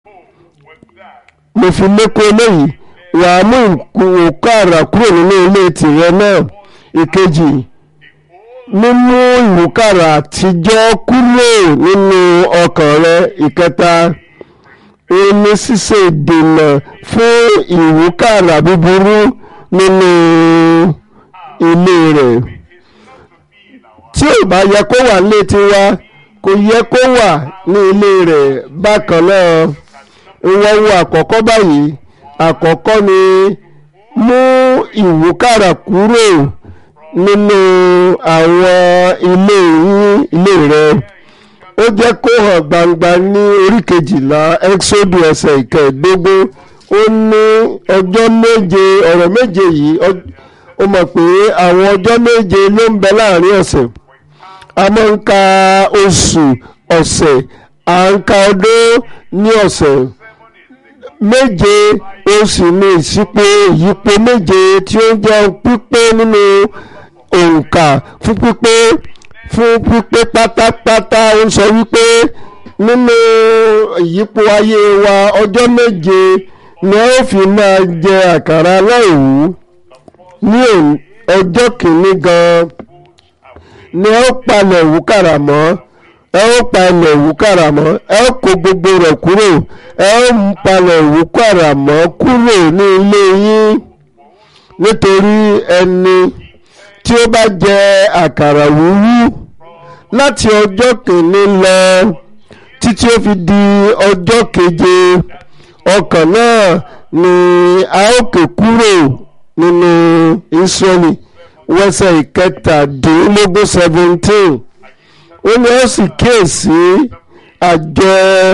mo fi lékún eléyìí wà á mú ìwúkàrà kúrò nínú ilé tìrẹ náà. ìkejì, mímú ìwúkàrà àtijọ́ kúrò nínú ọkàn rẹ. ìkẹta, ní ṣíṣe ìdènà fún ìwúkàrà búburú nínú ilé rẹ̀. tí ò bá yẹ kó wà nílé tiwa kò yẹ kó wà ní ilé rẹ̀ bákan náà. ìwọ̀n wo àkọ́kọ́ báyìí. àkọ́kọ́ ni mú ìwúkàrà kúrò nínú àwọn ilé rẹ̀. ó jẹ́ kó hàn gbangba ní orí kejìlá Ẹ́kísódù ẹsẹ̀ ìkẹẹ̀dógún. ó ní ọjọ́ méje, ọ̀rọ̀ méje yìí ó mọ̀ pé àwọn ọjọ́ méje ló ń bẹ láàrin ọ̀sẹ̀. a máa ń ka oṣù ọ̀sẹ̀, à ń ka ọdún ní ọ̀sẹ̀ méje. oṣù ní ìyípo méje tí ó jẹ́ pípé nínú òǹkà fún pípé pátápátá. ó ń sọ wípé nínú ìyípo ayé wa ọjọ́ méje ni ó fi máa jẹ àkàrà aláìwú. ní ọjọ́ kìíní gan ni ó palẹ̀ ìwúkàrà mọ́. ẹ ó palẹ̀ ìwúkàrà mọ́, ẹ ó kó gbogbo rẹ̀ kúrò, ẹ ó palẹ̀ ìwúkàrà mọ́ kúrò ní ilé yín. nítorí ẹni tí ó bá jẹ àkàrà wúwú láti ọjọ́ kìíní lọ títí ó fi di ọjọ́ keje, ọkàn náà ni a ó ké kúrò nínú Ísírẹ́lì. wẹ́sẹ̀ ìkẹtàdínlógún 17. ó ní ó sì kíyèsí àjọ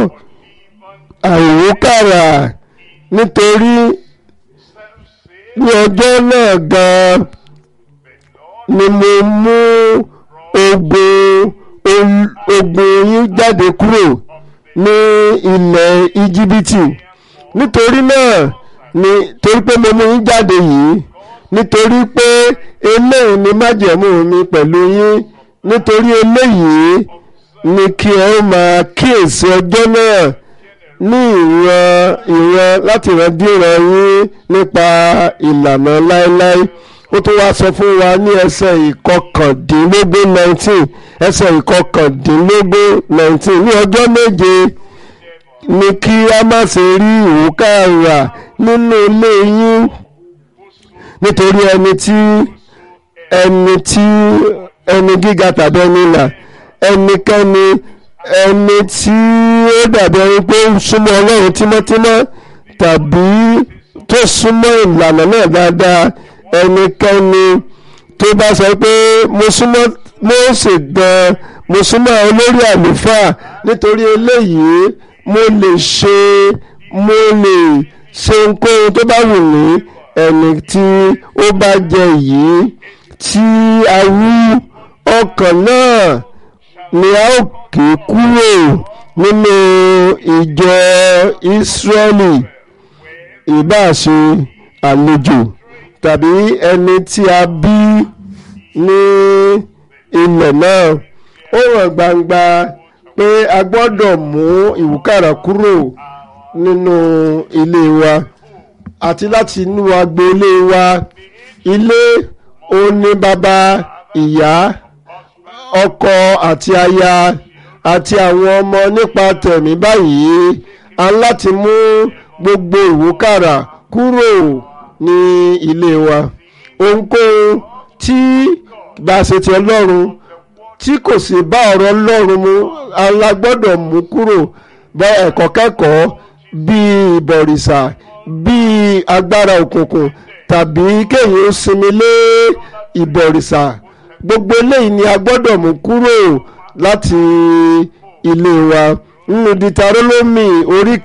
àìwúkàrà nítorí ní ọjọ́ náà gan ni mo mú ogun yín jáde kúrò ní ilẹ̀ Íjíbítì. nítorí náà torí pé mo mú yín jáde yìí, nítorí pé eléyìí ni májẹ̀mú mi pẹ̀lú yín, nítorí eléyìí ni kí ẹ ó máa kíyèsí ọjọ́ náà ní ìran láti ìrandíran yín nípa ìlànà láéláé. ó tún wá sọ fún wa ní ẹsẹ̀ ìkọkàndínlógún 19. ẹsẹ̀ ìkọkàndínlógún 19. ní ọjọ́ méje ni kí a má ṣe rí ìwúkàrà nínú ilé yín, nítorí ẹni gíga tàbí ẹni ìlà, ẹnikẹ́ni ẹni tí ó dàbí ẹni pé ó súnmọ́ Ọlọ́run tímọ́tímọ́ tàbí tó súnmọ́ ìlànà náà dáadáa, ẹnikẹ́ni tó bá sọ pé mo súnmọ́ Mósè gan, mo súnmọ́ olórí àlùfáà, nítorí eléyìí mo lè ṣe ohunkóhun tó bá wù mí. ẹni tí ó bá jẹ yìí tí a wú, ọkàn náà ni a ó ké kúrò nínú ìjọ Ísírẹ́lì, ìbáà ṣe àlejò tàbí ẹni tí a bí ní ilẹ̀ náà. ó hàn gbangba pé a gbọ́dọ̀ mú ìwúkàrà kúrò nínú ilé wa àti láti inú agboolé wa. ilé ó ní bàbá, ìyá, ọkọ àti aya àti àwọn ọmọ. nípa tẹ̀mí báyìí a ń láti mú gbogbo ìwúkàrà kúrò ní ilé wa. ohunkóhun tí bá ṣe ti Ọlọ́run tí kò sì bá ọ̀rọ̀ Ọlọ́run mu a gbọ́dọ̀ mú kúrò. bá ẹ̀kọ́ kẹ́kọ̀ọ́ bíi ìbọ̀rìṣà, bíi agbára òkùnkùn tàbí kéèyàn ó sinmi lé ìbọ̀rìṣà, gbogbo eléyìí ni a gbọ́dọ̀ mú kúrò láti ilé wa. nínú Dìtàrónómì orí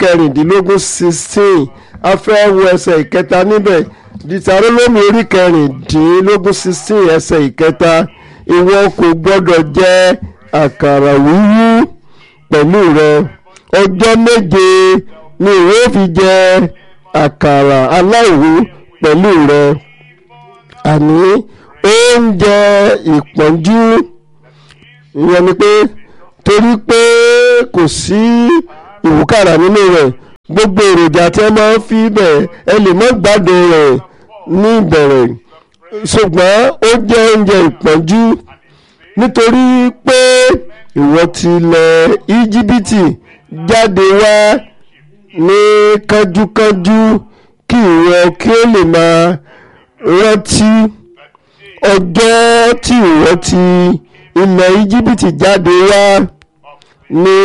16 a fẹ́ wo ẹsẹ̀ ìkẹta níbẹ̀. Dìtàrónómì orí 16 ẹsẹ̀ ìkẹta. ìwọ kò gbọ́dọ̀ jẹ àkàrà wúwú pẹ̀lú rẹ. ọjọ́ méje ni ìwọ fi jẹ àkàrà aláìwú pẹ̀lú rẹ, àní oúnjẹ ìpọ́njú. ìyẹn ni pé torí pé kò sí ìwúkàrà nínú rẹ̀, gbogbo èròjà tí ẹ máa ń fi bẹ̀ ẹ lè má gbádùn rẹ̀ ní ìbẹ̀rẹ̀ ṣùgbọ́n ó jẹ́ oúnjẹ ìpọ́njú nítorí pé ìwọ ti ilẹ̀ íjíbítì jáde wá ní kánjúkánjú kí ìwọ kí ó lè máa rántí ọjọ́ tí ìwọ ti ilẹ̀ íjíbítì jáde wá ní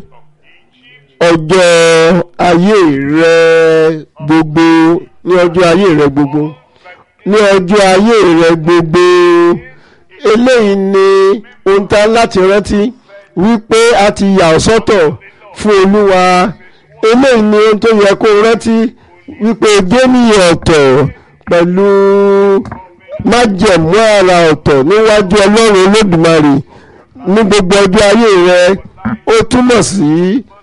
ọjọ́ ayé rẹ gbogbo ní ọjọ́ ayé rẹ gbogbo ní ọjọ́ ayé rẹ gbogbo. Eléyìí ni ohun tá láti rántí wípé a ti yà ọ́ sọ́tọ̀ fún Olúwa. Eléyìí ni ohun tó yẹ kó rántí wípé génìyàn ọ̀tọ̀ pẹ̀lú májẹ̀mú ara ọ̀tọ̀ níwájú Ọlọ́run Olódùmarè ní gbogbo ọjọ́ ayé rẹ. Ó túmọ̀ sí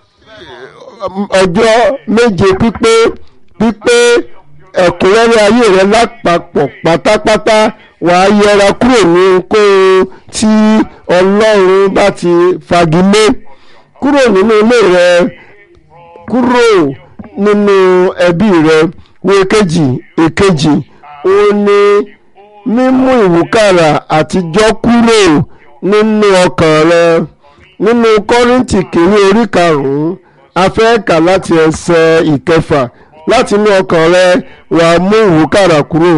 ọjọ́ méje pípé ẹ̀kúnrẹ́rẹ́ ayé rẹ lápapọ̀ pátápátá. Wàá yẹra kúrò ní ohunkóhun tí Ọlọ́run bá ti fagilé. Kúrò nínú ilé rẹ, kúrò nínú ẹbí rẹ. Wo èkejì ó ní mímú ìwúkàrà àtijọ́ kúrò nínú ọkàn rẹ. Nínú Kọ́ríńtì kìíní orí 5 a fẹ́ kà láti ẹsẹ̀ 6. Láti inú ọkàn rẹ wàá mú ìwúkàrà kúrò.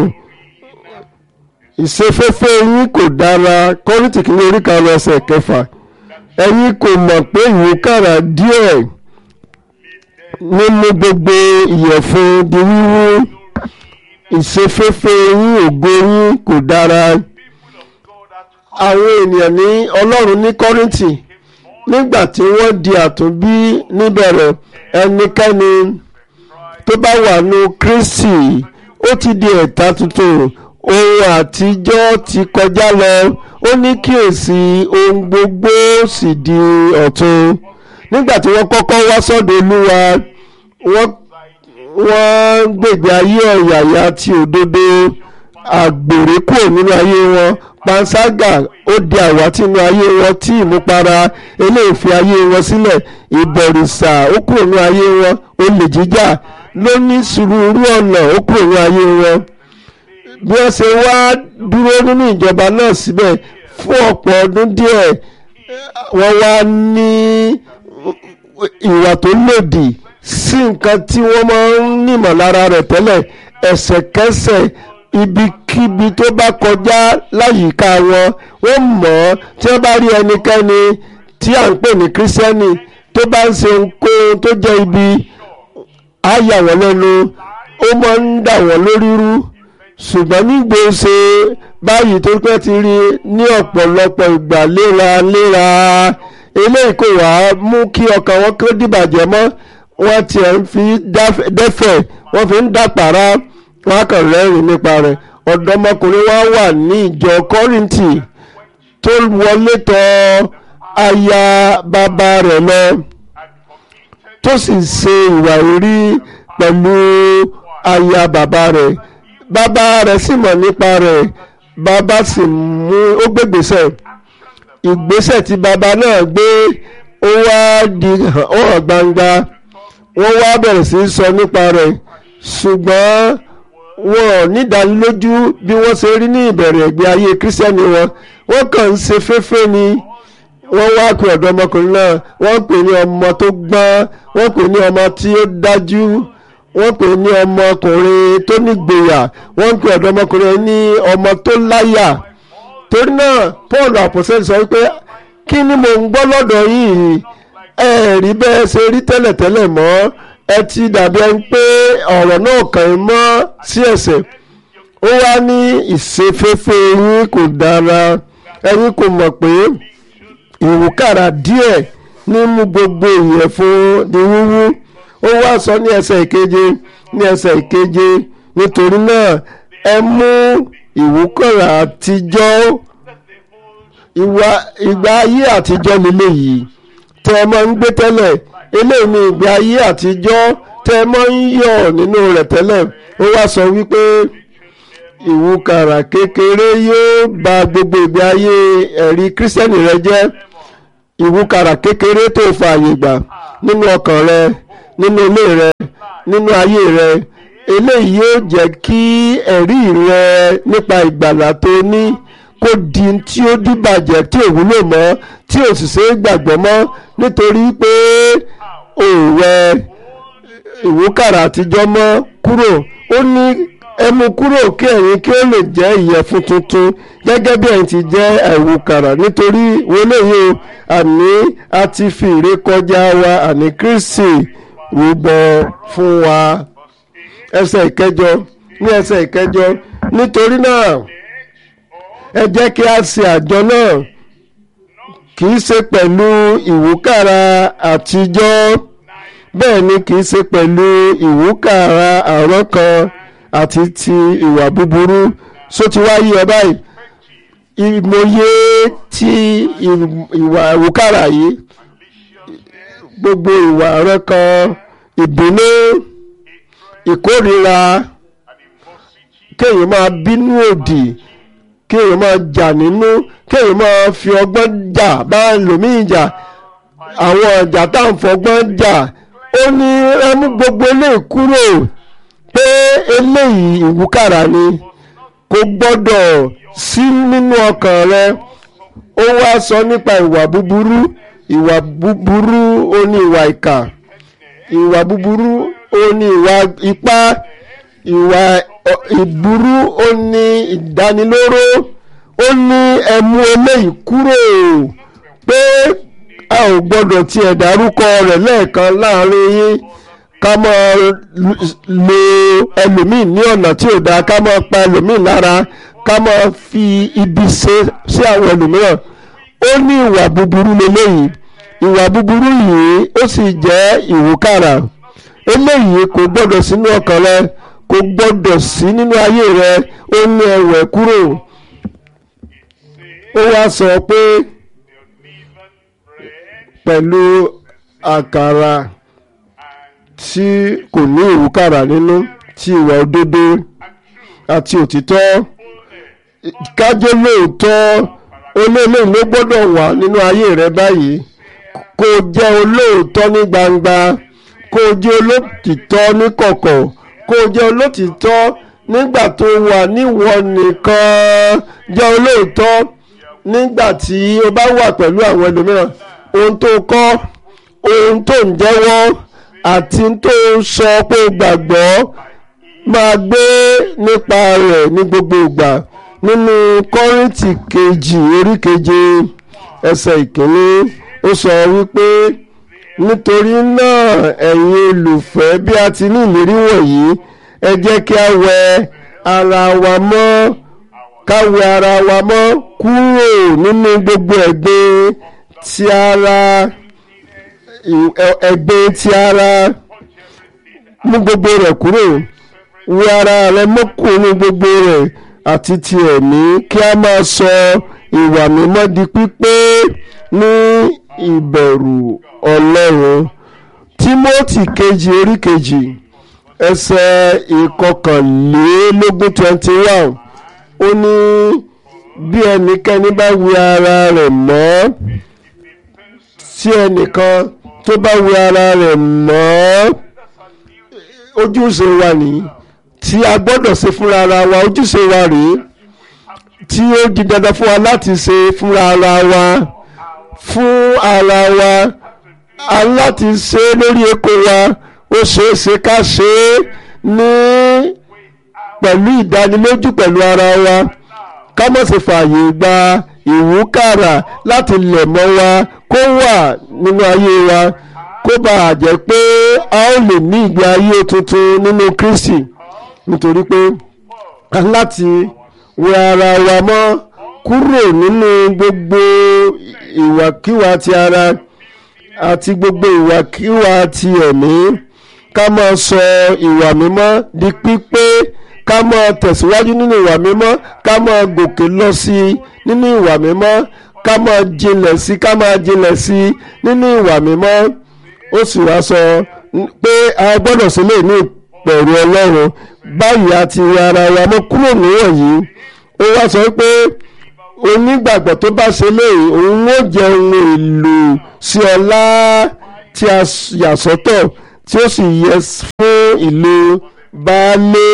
Ìṣeféfé yín kò dára. Kọ́ríńtì kìíní orí 5 ẹsẹ̀ 6. Ẹ̀yin kò mọ̀ pé ìwúkàrà díẹ̀ nínú gbogbo ìyẹ̀fun di wíwú. Ìṣeféfé yín ògo yín kò dára. Àwọn ènìyàn ní Ọlọ́run ní Kọ́ríńtì nígbà tí wọ́n di àtúnbí níbẹ̀rẹ̀, ẹnikẹ́ni tó bá wà nínú Kristi ó ti di ẹ̀dá tuntun. Ohun àtijọ́ ti kọjá lọ, ó ní kíyèsí ohun gbogbo sì di ọ̀tun. Nígbà tí wọ́n kọ́kọ́ wá sọ́dọ̀ Olúwa, wọ́n gbègbè ayé ọ̀yàyà ti òdodo. Àgbèrè kúrò nínú ayé wọn. Panṣágà ó di àwátì nínú ayé wọn. Tí ìmúpara eléyìí fi ayé wọn sílẹ̀. Ìbọ̀rìṣà ó kúrò nínú ayé wọn. Olè jíjà ló ní sùúrù ọ̀nà ó kúrò nínú ayé wọn. Bí wọ́n ṣe wá dúró nínú ìjọba náà síbẹ̀ fún ọ̀pọ̀ ọdún díẹ̀, wọ́n wá ní ìwà tó lòdì sí nǹkan tí wọ́n máa ń nímọ̀ lára rẹ̀ tẹ́lẹ̀. Ẹ̀ṣẹ̀kẹ́ṣẹ̀ ibikíbi tó bá kọjá láyìíká wọn, wọ́n mọ̀ ọ́. Tí wọ́n bá rí ẹnikẹ́ni tí à ń pè ní kírísítẹ́nì tó bá ń ṣe ohunkóhun tó jẹ́ ibi, á yà wọ́n lẹ́nu, ó máa ń dà wọ́n lórí rú. Ṣùgbọ́n nígbò ṣe báyìí tó pẹ́ ti rí ní ọ̀pọ̀lọpọ̀ ìgbà léraléra, eléyìí kò wá mú kí ọkàn wọn kó dìbàjẹ́ mọ́. Wọ́n tiẹ̀ ń fi dẹ́fẹ̀, wọ́n fi ń dàpàrà, wọ́n á kàn rẹ́rìn nípa rẹ̀. Ọ̀dọ́mọkùnrin wa wà ní ìjọ Kọ́ríńtì tó wọlé tọ̀ aya bàbá rẹ̀ lọ, tó sì ṣe ìwà ìrí pẹ̀lú aya bàbá rẹ̀. Bàbá rẹ̀ sì mọ̀ nípa rẹ̀. Bàbá sì mú ó gbégbèsè. Ìgbésẹ̀ tí bàbá náà gbé ó wá di hàn gbangba. Wọ́n wá bẹ̀rẹ̀ sí í sọ nípa rẹ̀, ṣùgbọ́n wọn ò nídánilójú bí wọ́n ṣe rí ní ìbẹ̀rẹ̀ ìgbé ayé kírísítẹ́nì wọn. Wọ́n kàn ń ṣe féfé ni. Wọ́n wá pe ọ̀dọ́mọkùnrin náà, wọ́n pè ní ọmọ tó gbọ́n, wọ́n pè ní ọmọ tí ó dájú, wọ́n pè ní ọmọkùnrin tó nígboyà, wọ́n pè ọ̀dọ́mọkùnrin ní ọmọ tó láyà. Torí náà Paul àpọ́sítélì sọ wípé kí ni mò ń gbọ́ lọ́dọ̀ yìí? Ẹ rí bẹ́ẹ̀ ṣe rí tẹ́lẹ̀tẹ́lẹ̀ mọ́. Ẹ ti dàbí ẹni pé ọ̀rọ̀ náà kàn ń mọ́ sí ẹ̀ṣẹ̀. Ó wá ní ìṣeféfé yín kò dára. Ẹ̀yin kò mọ̀ pé ìwúkàrà díẹ̀ ní mú gbogbo ìyẹ̀fun di wíwú. Ó wá sọ ní ẹsẹ̀ ìkeje, nítorí náà ẹ mú ìwúkàrà àtijọ́. Ìgbà ayé àtijọ́ lélẹ́yìí tẹ́ ẹ máa ń gbé tẹ́lẹ̀. Eléyìí ni ìgbé ayé àtijọ́ tẹ́ ẹ máa ń yọ̀ nínú rẹ̀ tẹ́lẹ̀. Ó wá sọ wípé ìwúkàrà kékeré yóò bà gbogbo ìgbé ayé ẹ̀rí kírísítẹ́nì rẹ jẹ́. Ìwúkàrà kékeré tó fààyè gbà nínú ọkàn rẹ nínú ilé rẹ nínú ayé rẹ. Eléyìí yóò jẹ́ kí ẹ̀rí rẹ nípa ìgbàlà tó ní kó di tí ó dìbàjẹ́ tí ò wúlò mọ́ tí ò sì ṣe é gbàgbọ́ mọ́, nítorí pé ó wẹ ìwúkàrà àtijọ́ mọ́ kúrò. Ó ní ẹ mú kúrò kí ẹ̀yin kí ó lè jẹ́ ìyẹ̀fun tuntun gẹ́gẹ́ bí ẹ̀yin ti jẹ́ ìwúkàrà. Nítorí wọlé yìí àní a ti fi ìrékọjá wa àní Kristi rúbọ fún wa. Ẹsẹ̀ ìkẹjọ ní ẹsẹ̀ ìkẹjọ nítorí náà ẹ jẹ́ kí a ṣe àjọ náà kì í ṣe pẹ̀lú ìwúkàrà àtijọ́, bẹ́ẹ̀ ni kì í ṣe pẹ̀lú ìwúkàrà àrán kan àti ti ìwà búburú. Só ti wá yí ẹ báyìí ìmọ̀ye ti ìwà ìwúkàrà yìí, gbogbo ìwà àrán kan, ìbínú, ìkórìíra, kéèyàn máa bínú òdì, kéèyàn máa jà nínú, kéèyàn máa fi ọgbọ́n jà bá ẹlòmíì jà, àwọn ọjà tá à ń fọgbọ́n jà. Ó ní ẹ mú gbogbo eléyìí kúrò, pé eléyìí ìwúkàrà ni kò gbọ́dọ̀ sí nínú ọkàn rẹ. Ó wá sọ nípa ìwà búburú. Ìwà búburú ó ní ìwà ìkà, ìwà búburú ó ní ìwà ipá, ìwà ìburú ó ní ìdánilóró. Ó ní ẹ mú eléyìí kúrò, pé a ò gbọ́dọ̀ tiẹ̀ dárúkọ rẹ̀ lẹ́ẹ̀kan láàrin yín, ká máa lo ẹlòmíì ní ọ̀nà tí ò dáa, ká máa pa ẹlòmíì lára, ká máa fi ibi ṣe sí àwọn ẹlòmíràn. Ó ní ìwà búburú lélẹ́yìí. Ìwà búburú yìí ó sì jẹ́ ìwúkàrà. Eléyìí kò gbọ́dọ̀ sínú ọkàn rẹ, kò gbọ́dọ̀ sí nínú ayé rẹ. Ó ní ẹ wẹ̀ kúrò. Ó wá sọ pé pẹ̀lú àkàrà tí kò ní ìwúkàrà nínú, tí ìwà òdodo àti òtítọ́, kájẹ́ lóòótọ́. Olóòlóò ló gbọ́dọ̀ wà nínú ayé rẹ báyìí. Kó jẹ́ olóòótọ́ ní gbangba, kó jẹ́ olótìtọ́ ní kọ̀kọ̀, kó jẹ́ olótìtọ́ nígbà tó wà níwọ nìkan. Jẹ́ olóòótọ́ nígbà tí o bá wà pẹ̀lú àwọn ẹlòmíràn. Ohun tó kọ́, ohun tó ń jẹ́wọ́ àti tó ń sọ pé gbàgbọ́, máa gbé nípa rẹ̀ ní gbogbo ìgbà. Nínú Kọ́ríńtì kejì orí keje ẹsẹ̀ ìkíní ó sọ wípé nítorí náà ẹ̀yin olùfẹ́, bí a ti ní ìlérí wọ̀nyí, ẹ jẹ́ kí a wẹ ara wa mọ́, ká wẹ ara wa mọ́ kúrò nínú gbogbo ẹ̀gbin ti ara, ẹ̀gbin ti ara, mú gbogbo rẹ̀ kúrò. Wẹ ara rẹ mọ́ kúrò nínú gbogbo rẹ̀ àti ti ẹ̀mí, kí a máa sọ ìwà mímọ́ di pípé ní ìbẹ̀rù Ọlọ́run. Tímótì kejì orí kejì ẹsẹ̀ ìkọkànlélógún 21. Ó ní bí ẹnikẹ́ni bá wẹ ara rẹ̀ mọ́, tí ẹnìkan tó bá wẹ ara rẹ̀ mọ́, ojúṣe wa nìyí tí a gbọ́dọ̀ ṣe fúnra ara wa. Ojúṣe wa rèé tí ó di dandan fún wa láti ṣe fúnra ara wa, fún ara wa. A láti ṣe lórí eko wa. Ó ṣeé ṣe ká ṣe é ní pẹ̀lú ìdánilójú pẹ̀lú ara wa, ká má ṣe fààyè gba ìwúkàrà láti lẹ̀ mọ́ wa, kó wà nínú ayé wa, kó bàa jẹ́ pé a ó lè ní ìgbé ayé tuntun nínú Kristi. Nítorí pé a láti wẹ ara wa mọ́ kúrò nínú gbogbo ìwàkiwà ti ara àti gbogbo ìwàkiwà ti ẹ̀mí. Ká máa sọ ìwà mímọ́ di pípé, ká máa tẹ̀síwájú nínú ìwà mímọ́, ká máa gòkè lọ sí nínú ìwà mímọ́, ká máa jinlẹ̀ sí, ká máa jinlẹ̀ sí nínú ìwà mímọ́. Ó sì wá sọ pé a gbọ́dọ̀ sílẹ̀ ní ìbẹ̀rù Ọlọ́run. Báyìí a ti wẹ ara wa mọ́ kúrò níwọ̀nyí. Ó wá sọ pé onígbàgbọ́ tó bá ṣe léyìí, òun ó jẹ́ ohun èlò sí ọlá tí a yà sọ́tọ̀ tí ó sì yẹ fún ìlú baálé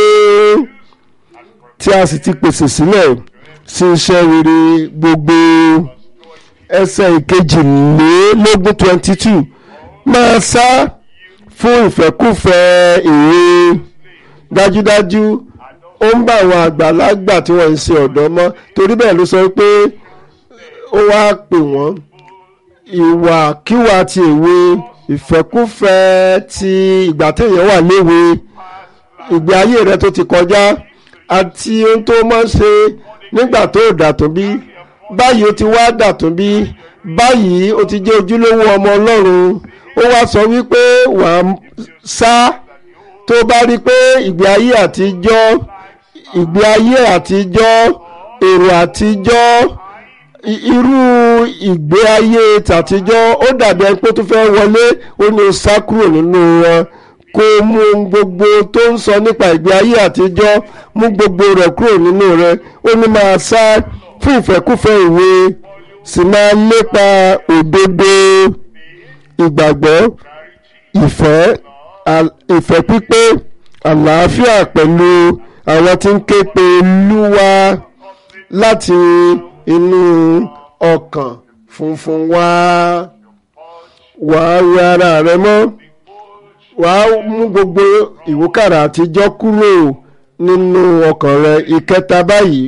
tí a sì ti pèsè sílẹ̀ sí iṣẹ́ rere gbogbo. ẹsẹ̀ ìkejìlélógún 22 máa sá fún ìfẹ́kúfẹ̀ẹ́ èrè. dájúdájú ó ń bá àwọn àgbàlagbà tí wọ́n ń ṣe ọ̀dọ́ mọ́, torí bẹ́ẹ̀ ló sọ pé ó wá pè wọ́n ìwàkiwà ti èwe, ìfẹ́kúfẹ̀ẹ́ ti ìgbà téèyàn wà léwe, ìgbé ayé rẹ tó ti kọjá àti ohun tó máa ń ṣe nígbà tó dàtún bí. báyìí ó ti wá dàtún bí, báyìí ó ti jẹ́ ojúlówó ọmọ Ọlọ́run. ó wá sọ wípé wà á sá tó bá rí pé ìgbé ayé àtijọ́, èrò àtijọ́, irú ìgbé ayé tàtijọ́ ó dàbí ẹni pé tó fẹ́ wọlé. ó ní ó sá kúrò nínú wọn, kó mú gbogbo tó ń sọ nípa ìgbé ayé àtijọ́, mú gbogbo rẹ̀ kúrò nínú rẹ̀. ó ní máa sá fún ìfẹ́kúfẹ̀ẹ́ ìwé, sì máa lépa òdodo, ìgbàgbọ́, ìfẹ́ pípé, àlàáfíà pẹ̀lú àwọn tí ń ké pe Olúwa láti inú ọkàn funfun wá. wàá wẹ ara rẹ mọ́, wàá mú gbogbo ìwúkàrà àtijọ́ kúrò nínú ọkàn rẹ. ìkẹta báyìí,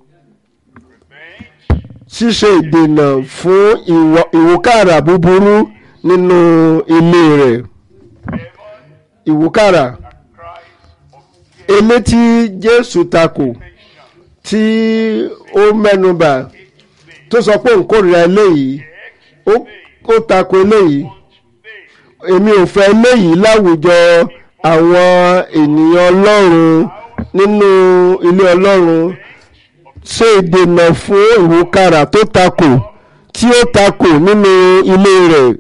ṣíṣe ìdènà fún ìwúkàrà búburú nínú ilé rẹ̀. ìwúkàrà elétí Jésù takò, tí ó mẹ́nubà, tó sọ pé òun kórìíra eléyìí, ó takò eléyìí. èmi ò fẹ́ eléyìí láwùjọ àwọn ènìyàn Ọlọ́run nínú ilé Ọlọ́run. ṣe ìdènà fún ìwúkàrà tó takò, tí ó takò nínú ilé rẹ̀.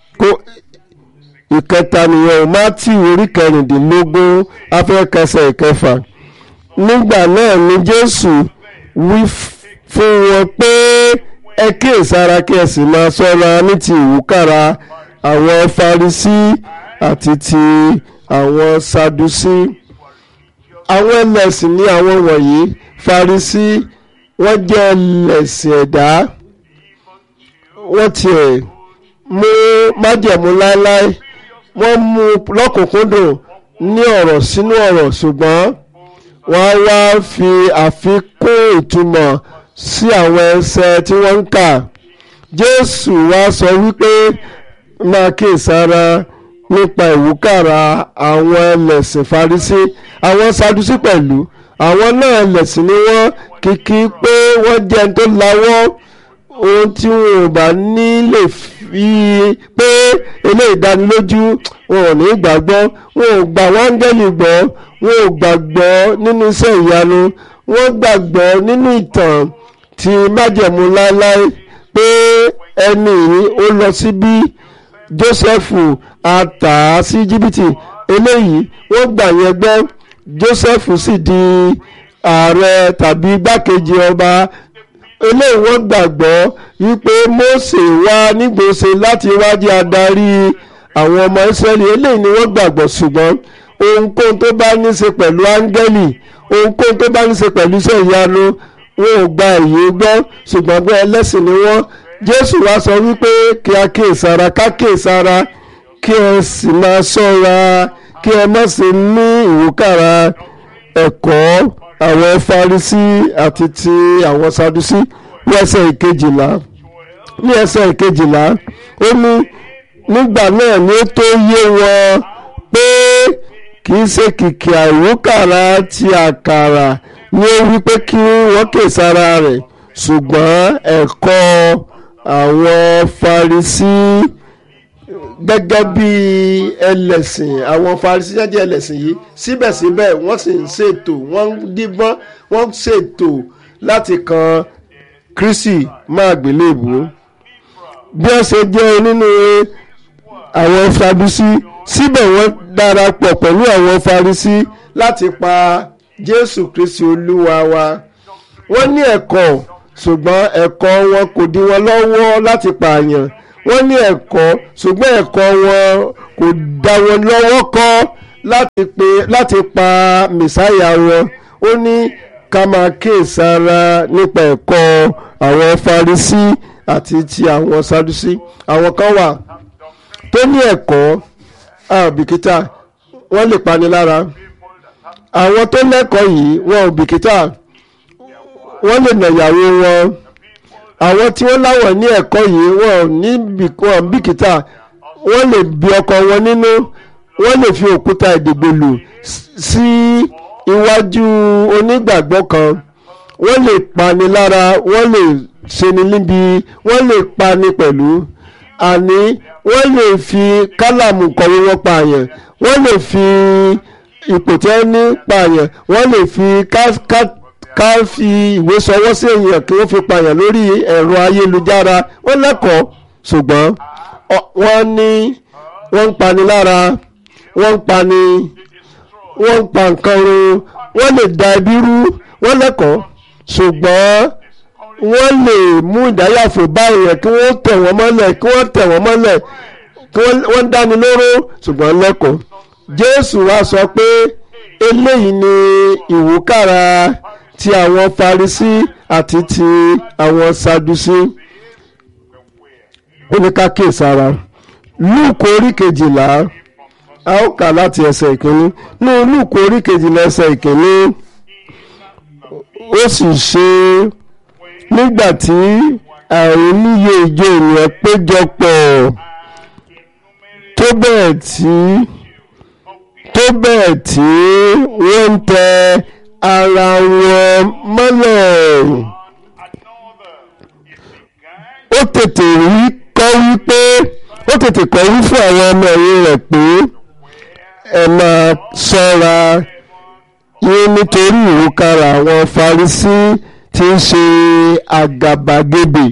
ìkẹta nìyẹn, Mátíù orí 16 afẹ́kẹsẹ̀ ìkẹfà. nígbà náà ni Jésù wí fún wọn pé ẹ kíyèsára kí ẹ sì máa ṣọ́ra ní ti ìwúkàrà àwọn Farisí àti ti àwọn Sadusí. àwọn ẹlẹ́sìn ní àwọn wọ̀nyí. Farisí wọ́n jẹ́ ẹlẹ́sìn ẹ̀dá, wọ́n tiẹ̀ mú májẹ̀mú láéláé, wọ́n mú lọ́kùnkúndùn ní ọ̀rọ̀ sínú ọ̀rọ̀, ṣùgbọ́n wọ́n wá fi àfikún ìtumọ̀ sí àwọn ẹsẹ̀ tí wọ́n ń kà. Jésù wá sọ wípé máa kíyèsára nípa ìwúkàrà àwọn ẹlẹ́sìn Farisí, àwọn Sadusí pẹ̀lú. àwọn náà ẹlẹ́sìn ni wọ́n, kìkì pé wọ́n jẹ́ ẹni tó lawọ́. ohun tí wọn ò bá ní lè fi pé eléyìí dánilójú, wọn ò ní gbàgbọ́. wọn ò gbà wọ́n áńgẹ́lì gbọ́, wọn ò gbàgbọ́ nínú iṣẹ́ ìyanu, wọ́n gbàgbọ́ nínú ìtàn tí májẹ̀mú láéláé pé ẹni yìí ó lọ síbí, Jósẹ́fù a tà á sí Íjíbítì. eléyìí wọ́n gbà yẹn gbọ́. Jósẹ́fù sì di ààrẹ tàbí igbákejì ọba. eléyìí wọ́n gbàgbọ́ wípé Mósè wá nígbòsè láti wá jẹ́ adarí àwọn ọmọ Ísírẹ́lì. eléyìí ni wọ́n gbàgbọ́. ṣùgbọ́n ohunkóhun tó bá ní ṣe pẹ̀lú áńgẹ́lì, ohunkóhun tó bá ní ṣe pẹ̀lú iṣẹ́ ìyanu, wọn ò gba èyí gbọ́. ṣùgbọ́n pé ẹlẹ́sìn ni wọ́n. Jésù wá sọ wípé kí a kíyèsára, ká kíyèsára, kí ẹ sì máa ṣọ́ra, kí ẹ má ṣe ní ìwúkàrà ẹ̀kọ́ àwọn Farisí àti ti àwọn Sadusí. ní ẹsẹ̀ ìkejìlá, ó ní nígbà náà ni ó tó yé wọn pé kì í ṣe kìkì àìwúkàrà ti àkàrà ni ó wí pé kí wọ́n kíyèsára rẹ̀, ṣùgbọ́n ẹ̀kọ́ àwọn Farisí. gẹ́gẹ́ bí ẹlẹ́sìn, àwọn Farisí jẹ́ ẹlẹ́sìn yìí, síbẹ̀síbẹ̀ wọ́n sì ń ṣètò, wọ́n ń díbọ́n, wọ́n ń ṣètò láti kan Kristi mọ́ àgbélébùú. bí wọ́n ṣe jẹ́ nínú àwọn Sadusí, síbẹ̀ wọ́n darapọ̀ pẹ̀lú àwọn Farisí láti pa Jésù Kristi Olúwa wa. wọ́n ní ẹ̀kọ́, ṣùgbọ́n ẹ̀kọ́ wọn kò dí wọn lọ́wọ́ láti pààyàn. wọ́n ní ẹ̀kọ́ ṣùgbọ́n ẹ̀kọ́ wọn kò dá wọn lọ́wọ́ kọ́ láti pa mẹ̀sáyà wọn. ó ní ká máa kíyèsára nípa ẹ̀kọ́ àwọn Farisí àti ti àwọn Sadusí. àwọn kan wà tó ní ẹ̀kọ́ àbìkítà wọ́n lè pani lára. àwọn tó lẹ́kọ̀ọ́ yìí wọn ò bìkítà wọ́n lè nà ìyàwó wọn. àwọn tí wọ́n láwọn ní ẹ̀kọ́ yìí wọn ò ní bìkítà wọ́n lè bí ọkọ wọn nínú. wọ́n lè fi òkúta ìdìgbòlù sí iwájú onígbàgbọ́ kan. wọ́n lè pani lára wọ́n lè ṣeni níbi wọ́n lè pani pẹ̀lú. àní wọ́n lè fi kálàmù kọ̀wé wọn pààyàn. wọ́n lè fi ipò tí wọ́n ní pààyàn. wọ́n lè fi ká fi ìwé sọwọ́ sí èèyàn kí wọ́n fi pààyàn lórí ẹ̀rọ ayélujára. wọ́n lẹ́kọ̀ọ́ ṣùgbọ́n wọ́n ń pani lára wọ́n ń pani wọ́n ń pa nǹkan run wọ́n lè da ẹbí rú. wọ́n lẹ́kọ̀ọ́ ṣùgbọ́n wọ́n lè mú ìdáyàfò bá èèyàn kí wọ́n tẹ̀ wọ́n mọ́lẹ̀ kí wọ́n dáni lóró ṣùgbọ́n lẹ́kọ̀ọ́. Jésù wá sọ pé eléyìí ni ìwúkàrà ti àwọn Farisí àti ti àwọn Sadusí. ó ní ká kíyèsára. Lúùkù orí 12 a ó kà láti ẹsẹ̀ ìkíní. ní Lúùkù orí 12 ẹsẹ̀ ìkíní. ó sì ṣe nígbà tí àìníye ìjọ ènìyàn péjọpọ̀ tó bẹ́ẹ̀ tí wọ́n ń tẹ ara wọn mọ́lẹ̀. ó tètè kọ́ wí fún àwọn ọmọ ẹ̀yìn rẹ̀ pé ẹ máa ṣọ́ra yín nítorí ìwúkàrà àwọn Farisí tí ń ṣe àgàbàgebè.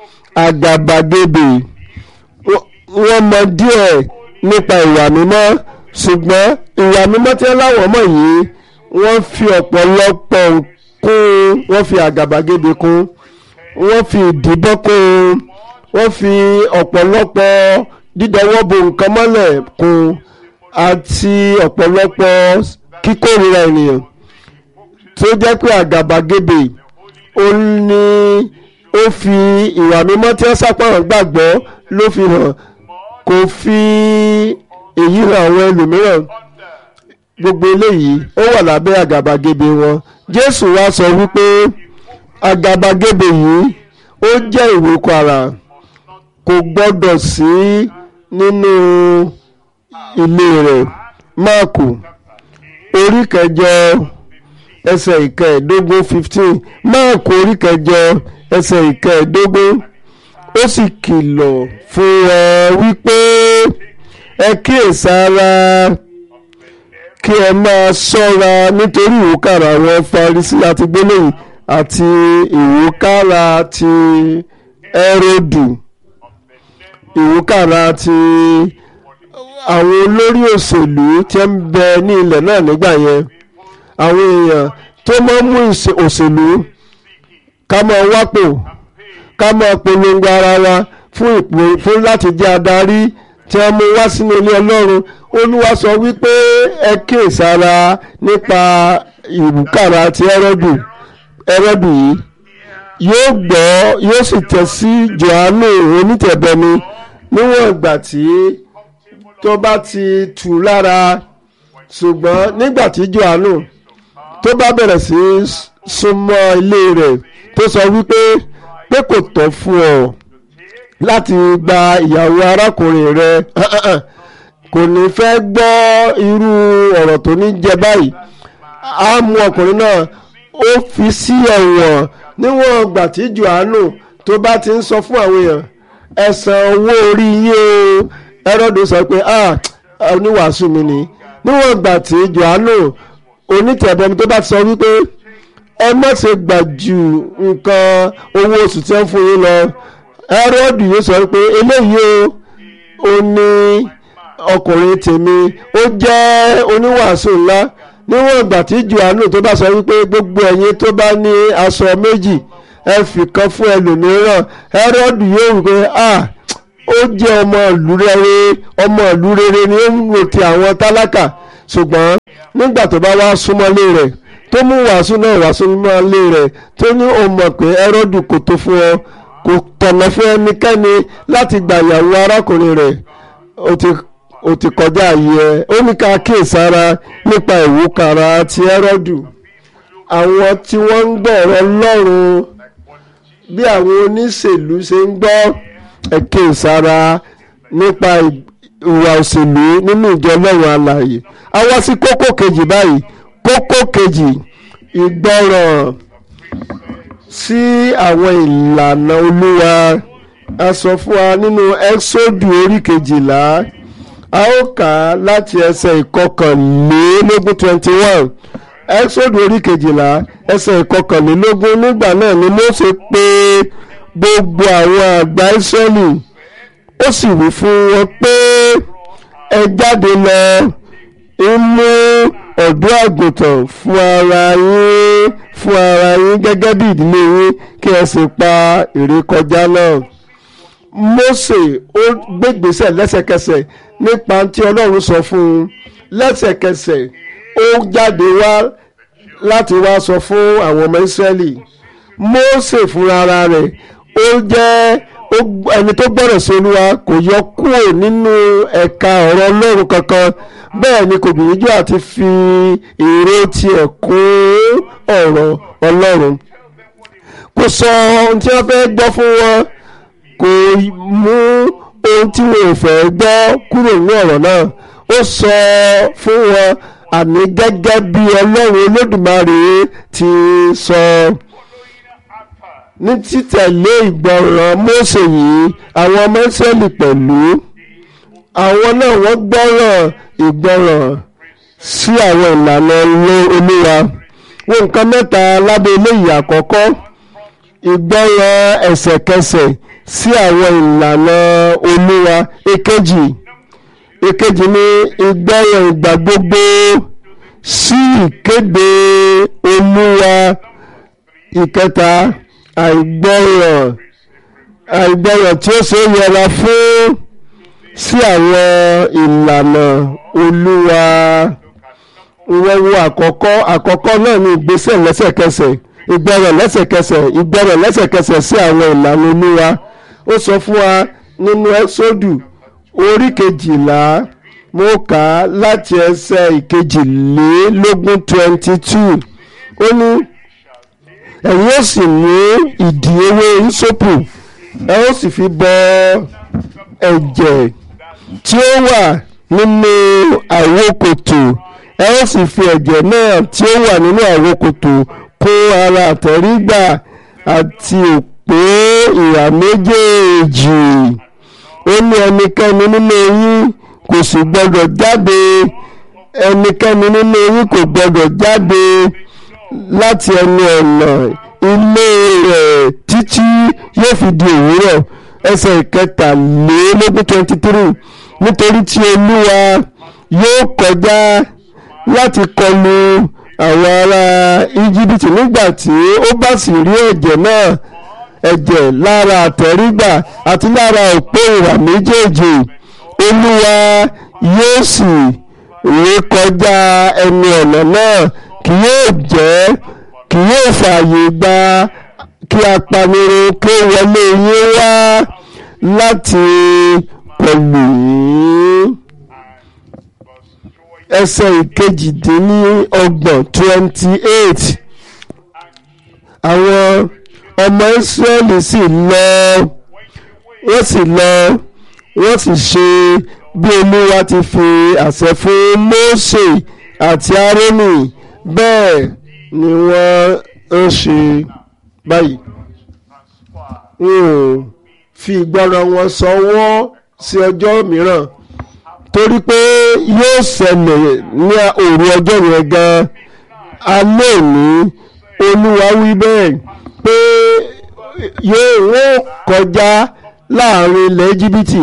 wọ́n mọ díẹ̀ nípa ìwà mímọ́ ṣùgbọ́n ìwà mímọ́ tí wọ́n láwọn mọ̀ yìí wọ́n fi ọ̀pọ̀lọpọ̀ kún. wọ́n fi àgàbàgebè kún. wọ́n fi ìdìbọn kún. wọ́n fi ọ̀pọ̀lọpọ̀ dídọwọ́ bo nǹkan mọ́lẹ̀ kún àti ọ̀pọ̀lọpọ̀ kíkórìíra ènìyàn tó jẹ́ pé àgàbàgebè ó fi ìwà mímọ́ tí wọ́n sápáhàn gbàgbọ́ ló fi hàn kò fi èyí hàn àwọn ẹlòmíràn. gbogbo eléyìí ó wà lábẹ́ àgàbàgebè wọn. Jésù wá sọ wípé àgàbàgebè yìí ó jẹ́ ìwúkàrà kò gbọ́dọ̀ sí nínú ilé rẹ̀. Máàkù orí 9 ẹsẹ̀ 15. Máàkù orí 9 ẹsẹ̀ 15. ó sì kìlọ̀ fún wọn wípé ẹ kíyèsára kí ẹ máa ṣọ́ra nítorí ìwúkàrà àwọn Farisí àti gbólóyìn àti ìwúkàrà ti Hẹ́rọ́dù. ìwúkàrà ti àwọn olórí òṣèlú tí ń bẹ ní ilẹ̀ náà nígbà yẹn. àwọn èèyàn tó máa ń mú òṣèlú ká máa wápò ká máa polongo ara wa fún láti jẹ́ adarí tí wọ́n mú wá sínú ilé Ọlọ́run. Olúwa sọ wípé ẹ kíyèsára nípa ìwúkàrà ti Hẹ́rọ́dù. Hẹ́rọ́dù yìí yóò gbọ́ yóò sì tẹ̀ sí Jòhánù onítẹ̀bọmi níwọ̀n ìgbà tí tó bá ti tù lára. ṣùgbọ́n nígbà tí Jòhánù tó bá bẹ̀rẹ̀ sí súnmọ́ ilé rẹ̀ tó sọ wípé kò tọ́ fún ọ láti gba ìyàwó arákùnrin rẹ kò ní fẹ́ gbọ́ irú ọ̀rọ̀ tó ní jẹ báyìí. á mú ọkùnrin náà ó fi sí ẹ̀wọ̀n níwọ̀n ìgbà tí Jòhánù tó bá ti ń sọ fún àwọn èèyàn ẹ san owó orí yín o. Hẹ́rọ́dù sọ pé oníwàásù mi ni. níwọ̀n ìgbà tí Jòhánù onítẹ̀bọmi tó bá ti sọ wípé ẹ má ṣe gbà ju nǹkan owó oṣù tí wọ́n fún yín lọ. Hẹ́rọ́dù yóò sọ pé eléyìí ó ní ọkùnrin tèmi ó jẹ́ oníwàásù ńlá. níwọ̀n ìgbà tí Jòhánù tó bá sọ wípé gbogbo ẹ̀yin tó bá ní aṣọ méjì ẹ fi kan fún ẹlòmíràn. Hẹ́rọ́dù yóò wí pé ó jẹ́ ọmọ ìlú rere ni ó ń rò ti àwọn tálákà, ṣùgbọ́n nígbà tó bá wá súnmọ́lé rẹ̀ tó mú wàásù náà wá súnmọ́lé rẹ̀ tó ní ó mọ̀ pé Hẹ́rọ́dù kò tó fún ọ, kò tọ̀nà fún ẹnikẹ́ni láti gbà ìyàwó arákùnrin rẹ̀, ó ti kọjá ààyè ẹ̀. Ó ní ká kíyèsára nípa ìwúkàrà ti Hẹ́rọ́dù. Àwọn tí wọ́n ń gbọ́ ọ̀rọ̀ Ọlọ́run bí àwọn oníṣèlú ṣe ń gbọ́, ẹ kíyèsára nípa ìwà òṣèlú nínú ìjọ Ọlọ́run alààyè. A wá sí kókó kejì báyìí. Kókó kejì, ìgbọràn sí àwọn ìlànà Olúwa. A sọ fún wa nínú Ẹ́xódù orí 12. A ó kà á láti ẹsẹ̀ 21. 21. Ẹ́xódù orí 12 ẹsẹ̀ 21. Nígbà náà ni Mósè pè gbogbo àwọn àgbà Ísírẹ́lì, ó sì wí fún wọn pé ẹ jáde lọ, mú ọ̀dọ́ àgùntàn fún ara yín gẹ́gẹ́ bí ìdílé yín, kí ẹ sì pa ìrékọjá náà. Mósè ó gbégbèsè lẹ́sẹ̀kẹsẹ̀ nípa tí Ọlọ́run sọ fún un. Lẹ́sẹ̀kẹsẹ̀ ó jáde wá láti wá sọ fún àwọn ọmọ Ísírẹ́lì. Mósè fúnra rẹ̀ ó jẹ́ ẹni tó gbọ́dọ̀ sí Olúwa, kò yọ kúrò nínú ẹ̀ka ọ̀rọ̀ Ọlọ́run kankan, bẹ́ẹ̀ ni kò gbìyànjú àti fi èrò tiẹ̀ kún ọ̀rọ̀ Ọlọ́run. Kò sọ ohun tí wọ́n fẹ́ gbọ́ fún wọn, kò mú ohun tí wọn ò fẹ́ gbọ́ kúrò ní ọ̀rọ̀ náà. Ó sọ fún wọn àní gẹ́gẹ́ bí Ọlọ́run Olódùmarè ti sọ. Ní títẹ̀lé ìgbọràn Mósè yìí, àwọn ọmọ Ísírẹ́lì pẹ̀lú àwọn náà wọ́n ìgbọràn sí àwọn ìlànà Olúwa. Wọ́n nǹkan mẹ́ta lábẹ́ eléyìí. Àkọ́kọ́, ìgbọràn ẹsẹ̀kẹsẹ̀ sí àwọn ìlànà Olúwa. Èkejì ni ìgbọràn ìgbà gbogbo sí ìkéde Olúwa. Ìkẹta, àìgbọràn tí ó ṣe é yẹra fún sí àwọn ìlànà Olúwa. Ìwọ̀n àkọ́kọ́ náà ni ìgbésẹ̀ lẹ́sẹ̀kẹsẹ̀, ìgbọràn lẹ́sẹ̀kẹsẹ̀ sí àwọn ìlànà Olúwa. Ó sọ fún wa nínú Ẹ́xódù orí 12. Mo kà á láti ẹsẹ̀ 22. Ó ní ẹ̀yin ó sì mú ìdì ewé ìsopù, ẹ ó sì fi bọ ẹ̀jẹ̀ tí ó wà nínú àwokòtò, ẹ ó sì fi ẹ̀jẹ̀ náà tí ó wà nínú àwokòtò kún ara àtẹ́rígbà àti òpó ìhà méjèèjì. Ó ní ẹnikẹ́ni nínú yín kò sì gbọdọ̀ jáde, láti ẹnu ọ̀nà ilé rẹ̀ títí yóò fi di òwúrọ̀. Ẹsẹ̀ 23. Nítorí tí Olúwa yóò kọjá láti kọlu àwọn ará Íjíbítì, nígbà tí ó bá sì rí ẹ̀jẹ̀ lára àtẹ́rígbà àti lára òpó ìhà méjèèjì, Olúwa yóò sì ré kọjá ẹnu ọ̀nà náà, kì yóò fààyè gba kí apanirun kí ó wọlé yín wá láti kọlù yín. Ẹsẹ̀ 28. Àwọn ọmọ Ísírẹ́lì sì lọ, wọ́n sì ṣe bí Olúwa ti fi àṣẹ fún Mósè àti Árónì, bẹ́ẹ̀ ni wọ́n ń ṣe báyìí. Fi ìgbọràn wọn ṣọwọ́ sí ọjọ́ mìíràn, torí pé yóò ṣẹlẹ̀ ní òru ọjọ́ yẹn gan. Alẹ́ òní Olúwa wí bẹ́ẹ̀ pé yóò kọjá láàrin ilẹ̀ Íjíbítì,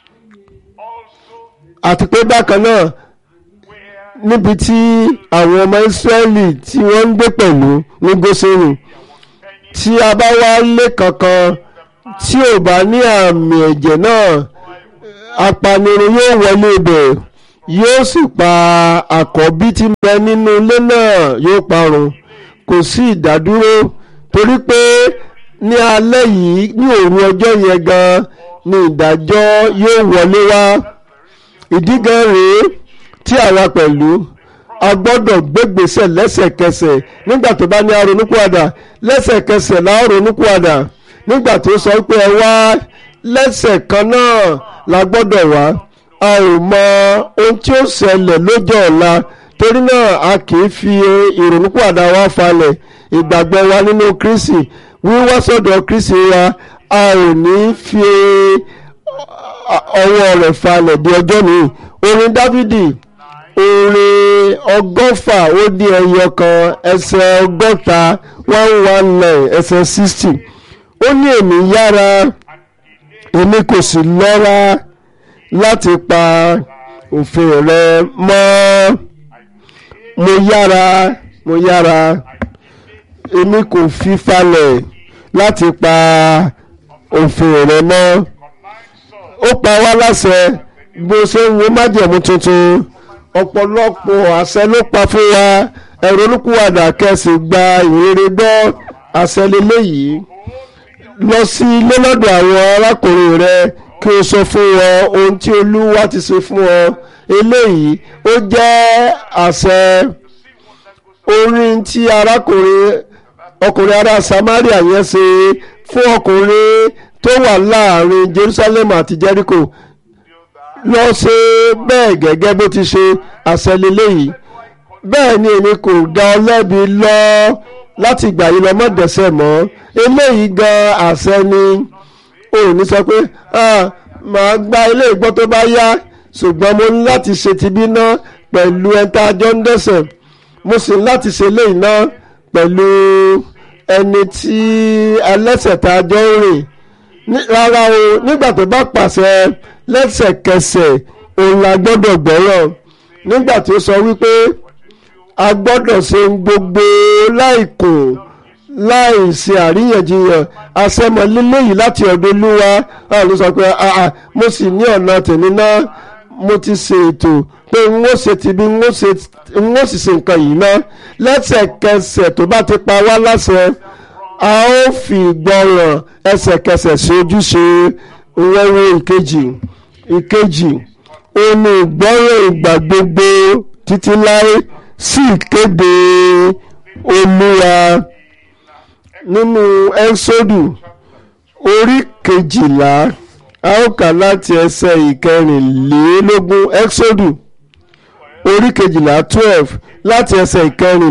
àti pé bákan náà níbi tí àwọn ọmọ Ísírẹ́lì tí wọ́n ń gbé pẹ̀lú ní Góṣẹ́nì, tí a bá wá lé kankan tí ò bá ní àmì ẹ̀jẹ̀ náà apanirun yóò wọlé ibẹ̀ yóò sì pa àkọ́bí tí ń bẹ nínú ilé náà yóò parun. Kò sí ìdádúró torí pé ní alẹ́ yìí ní òru ọjọ́ yẹn gan ni ìdájọ́ yóò wọlé wá. Ìdí gan rèé tí àwa pẹ̀lú a gbọ́dọ̀ gbégbèsè lẹ́sẹ̀kẹsẹ̀ nígbà tó bá ní a ronúpìwàdà lẹ́sẹ̀kẹsẹ̀ la ronúpìwàdà. Nígbà tó sọ pé ẹ wá lẹ́sẹ̀ kan náà la gbọ́dọ̀ wá. A ò mọ ohun tí ó ṣẹlẹ̀ lọ́jọ́ ọ̀la torí náà a kì í fi ìrònúpìwàdà wa falẹ̀. Ìgbàgbọ́ wa nínú Kristi wíwá sọ́dọ̀ Kristi wa a ò ní fi ọwọ́ rẹ̀ falẹ̀ di ọjọ́ mi. Orin Dáfídì orin 100 ẹsẹ̀ 60 119 ẹsẹ̀ 60 ó ní èmi yára èmi kò sì lọ́ra láti pa òfin rẹ mọ́. Mo yára èmi kò fi falẹ̀ láti pa òfin rẹ mọ́. Ó pa wá láṣẹ bó ṣe ń wo májẹ̀mú tuntun ọ̀pọ̀lọpọ̀ àṣẹ ló pa fún wa. Ẹ ronúpìwàdà kẹ́sì gba ìrere gbọ́. Àṣẹ lélẹ́yìí lọ sí ilé lọ́dọ̀ àwọn arákùnrin rẹ kí o sọ fún wọn ohun tí Olúwa ti ṣe fún ọ. Eléyìí ó jẹ́ àṣẹ orin tí ọkùnrin ará Samaria yẹn ṣe fún ọkùnrin tó wà láàrin Jerusalem àti Jericho. Lọ ṣe bẹ́ẹ̀ gẹ́gẹ́ bó ti ṣe. Àṣẹ lélẹ́yìí. Bẹ́ẹ̀ ni èmi kò dá ọ lẹ́bi lọ láti ìgbà yìí lọ mọ́ dẹ́ṣẹ̀ mọ́. Eléyìí gan àṣẹ ni. O ò ní sọ pé màá gba ilé ìgbọ́ tó bá yá ṣùgbọ́n mo ní láti ṣe tibí náà pẹ̀lú ẹ̀ńtà àjọ ń dẹ́ṣẹ̀. Mo sì ní láti ṣe léyìí náà pẹ̀lú ẹni tí ẹlẹ́ṣẹ̀ tá a jọ ń rìn. Rárá o, nígbà tó bá pàṣẹ lẹ́sẹ̀kẹsẹ̀ òun la gbọ́dọ̀ gbọ́rọ̀. Nígbà tí ó sọ wípé a gbọ́dọ̀ ṣe gbogbo láìkùn láì ṣe àríyànjiyàn. Àṣẹmọ lílé yìí láti ọ̀dọ̀ Olúwa. A ló sọ pé mo sì ní ọ̀nà tèmi náà mo ti ṣe ètò pé n ó ṣe tibí n ó sì ṣe nǹkan yìí náà. Lẹ́sẹ̀kẹsẹ̀ tó bá ti pa wá láṣẹ a ó fi ìgbọràn ẹsẹ̀kẹsẹ̀ sí ojúṣe. Ìwẹ́wẹ́ ìkejì ó ní ìgbọràn ìgbà gbogbo títí láé sí ìkéde Olúwa. Nínú Ẹ́xódù orí 12 a ó kà láti ẹsẹ̀ 14. Ẹ́xódù orí 12 láti ẹsẹ̀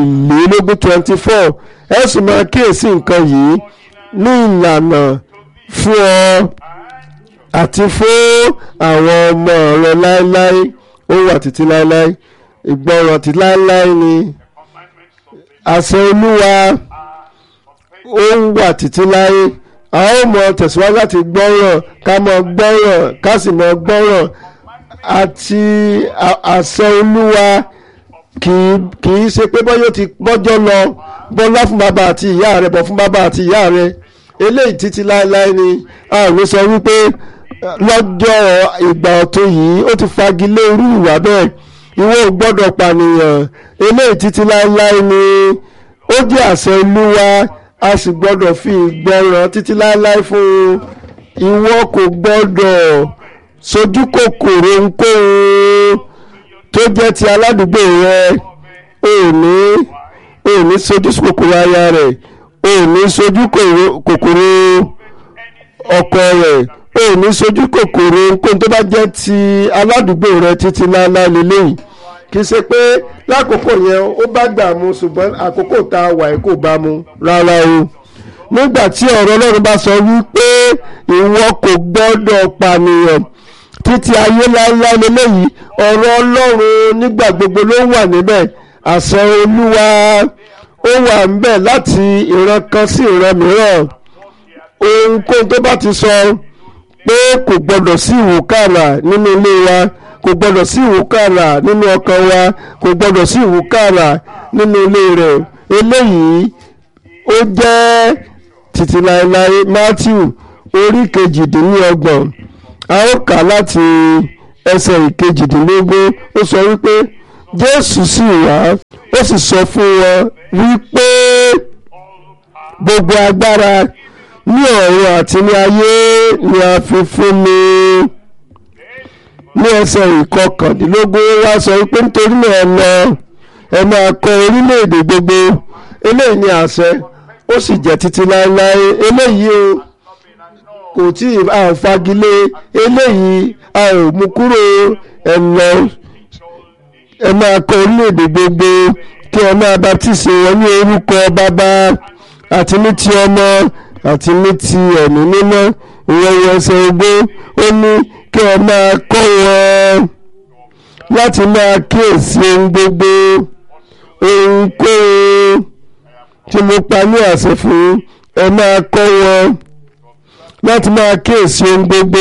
24. Ẹ sì máa kíyèsí nǹkan yìí ní ìlànà fún ọ àti fún àwọn ọmọ rẹ láéláé. Ó wà títí láéláé. Ìgbọràn títí láéláé ni àṣẹ Olúwa. Ó wà títí láé. A ó mọ tẹ̀síwájú láti gbọ́ràn ká mọ gbọ́ràn ká sì mọ gbọ́ràn. Àti àṣẹ Olúwa kì í ṣe pé bọ́yọ́ ti bọ́jọ́ lọ bọ́lá fún bàbá àti ìyá rẹ̀ bọ̀ fún bàbá àti ìyá rẹ̀. Eléyìí títí láéláé ni. A ò ní sọ wípé lọ́jọ́ ìgbà ọ̀tun yìí ó ti fagilé irú ìwà bẹ́ẹ̀. Ìwọ ò gbọ́dọ̀ pànìyàn. Eléyìí títí láéláé ni. Ó jẹ́ àṣẹ Olúwa a sì gbọ́dọ̀ fi ìgbọràn títí láéláé fún un. Ìwọ kò gbọ́dọ̀ sojú kòkòrò ohunkóhun tó jẹ́ ti aládùúgbò rẹ. ò ní sojú kòkòrò aya rẹ̀. ò ní sojú kòkòrò ọkọ rẹ̀. ò ní sojú kòkòrò ohunkóhun tó bá jẹ́ ti aládùúgbò rẹ títí láéláé lélẹ́yìí. Kì í ṣe pé lákòókò yẹn ó bá gbà mu ṣùgbọ́n àkókò tá a wà kò bá mu rárá o. Nígbà tí ọ̀rọ̀ Ọlọ́run bá sọ wípé ìwọ kò gbọ́dọ̀ pànìyàn títí ayé láéláé lélẹ́yìí, ọ̀rọ̀ Ọlọ́run nígbà gbogbo ló wà níbẹ̀. Àṣẹ Olúwa ó wà níbẹ̀ láti ìran kan sí ìran mìíràn. Ohunkóhun tó bá ti sọ pé kò gbọ́dọ̀ sí ìwúkàrà nínú ilé wa, kò gbọ́dọ̀ sí ìwúkàrà nínú ọkàn wa, kò gbọ́dọ̀ sí ìwúkàrà nínú ilé rẹ̀. Eléyìí ó jẹ́ títí láéláé. Mátíù orí 28 a ó kà láti ẹsẹ̀ ìkejìdínlógún. Ó sọ wípé Jésù sì wá ó sì sọ fún wọn wípé gbogbo agbára ní ọ̀run àti ní ayé ni a fi fún mi. Ní ẹsẹ̀ ìkọkàndínlógún wá sọ wípé nítorí náà ẹ máa kọ orílẹ̀-èdè gbogbo. Eléyìí ni àṣẹ, ó sì jẹ́ títí láéláé. Eléyìí o kò tí a ò fagilé, eléyìí a ò mú kúrò. Ẹ máa kọ orílẹ̀-èdè gbogbo kí ẹ máa baptisi wọn ní orúkọ Bàbá àti ní ti Ọmọ àti ní ti Ẹ̀mí Mímọ́. Ìwọ̀n ẹsẹ̀ ogún ó ní kí ẹ máa kọ́ wọn láti máa kíyèsí ohun gbogbo, ohunkóhun tí mo pa ní àṣẹ fún. Ẹ máa kọ́ wọn láti máa kíyèsí ohun gbogbo.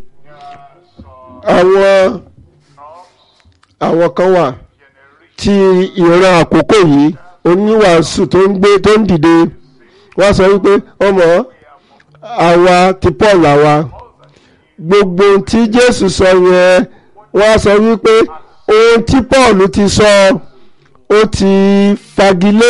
Àwọn kan wà tí ìran àkókò yìí oníwàásù tó ń dìde wọ́n sọ wípé ọmọ àwa ti Paul àwa gbogbo tí Jésù sọ yẹn wọ́n sọ wípé ohun tí Paul ti sọ ó ti fagilé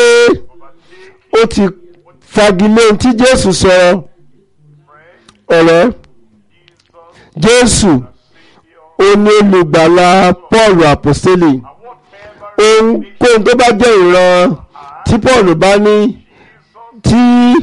ohun tí Jésù sọ. Ọ̀rẹ́, Jésù ó ní olùgbàlà Paul àpọ́stélì. Ohunkóhun tó bá jẹ́ ìran tí Paul bá ní, tí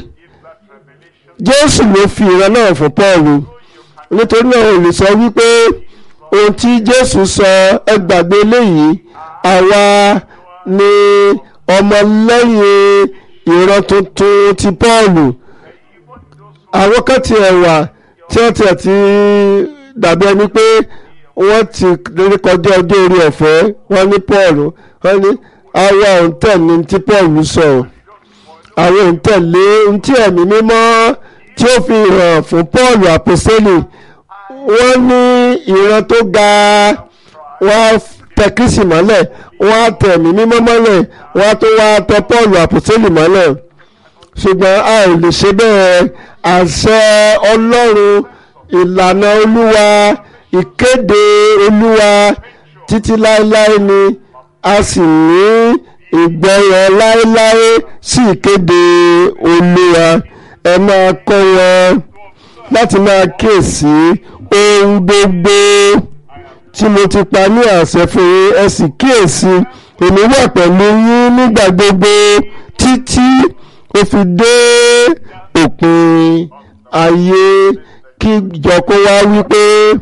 Jésù ló fi ìran náà fún Paul. Nítorí náà ò lè sọ wípé ohun tí Jésù sọ ẹ gbàgbé léyìí. Àwa ni ọmọlẹ́yìn ìran tuntun ti Paul. Àwọn kan ti ẹ̀wà tí wọ́n ti dàbí ẹni pé wọ́n ti rí kọjá ọjọ́ orí ọ̀fẹ́. Wọ́n ní Paul, wọ́n ní àwa ò ń tẹ̀lé tí Paul sọ, àwọn ò ń tẹ̀lé ohun tí Ẹ̀mí Mímọ́ tí ó fi hàn fún Paul àpọ́stélì. Wọ́n ní ìran tó ga, wọ́n tẹ Kristi mọ́lẹ̀, wọ́n tẹ Ẹ̀mí Mímọ́ mọ́lẹ̀, wọ́n tó wá tẹ Paul àpọ́stélì mọ́lẹ̀. Ṣùgbọ́n a ò lè ṣe bẹ́ẹ̀. Àṣẹ Ọlọ́run, ìlànà Olúwa, ìkéde Olúwa títí láéláé ni. A sì ní ìgbọràn láéláé sí ìkéde Olúwa. Ẹ máa kọ́ wọn láti máa kíyèsí ohun gbogbo tí mo ti pa ní àṣẹ fún yín. Ẹ sì kíyèsí, èmi wà pẹ̀lú yín nígbà gbogbo títí ó fi dé òpin ayé. Kí jọ kó wá wípé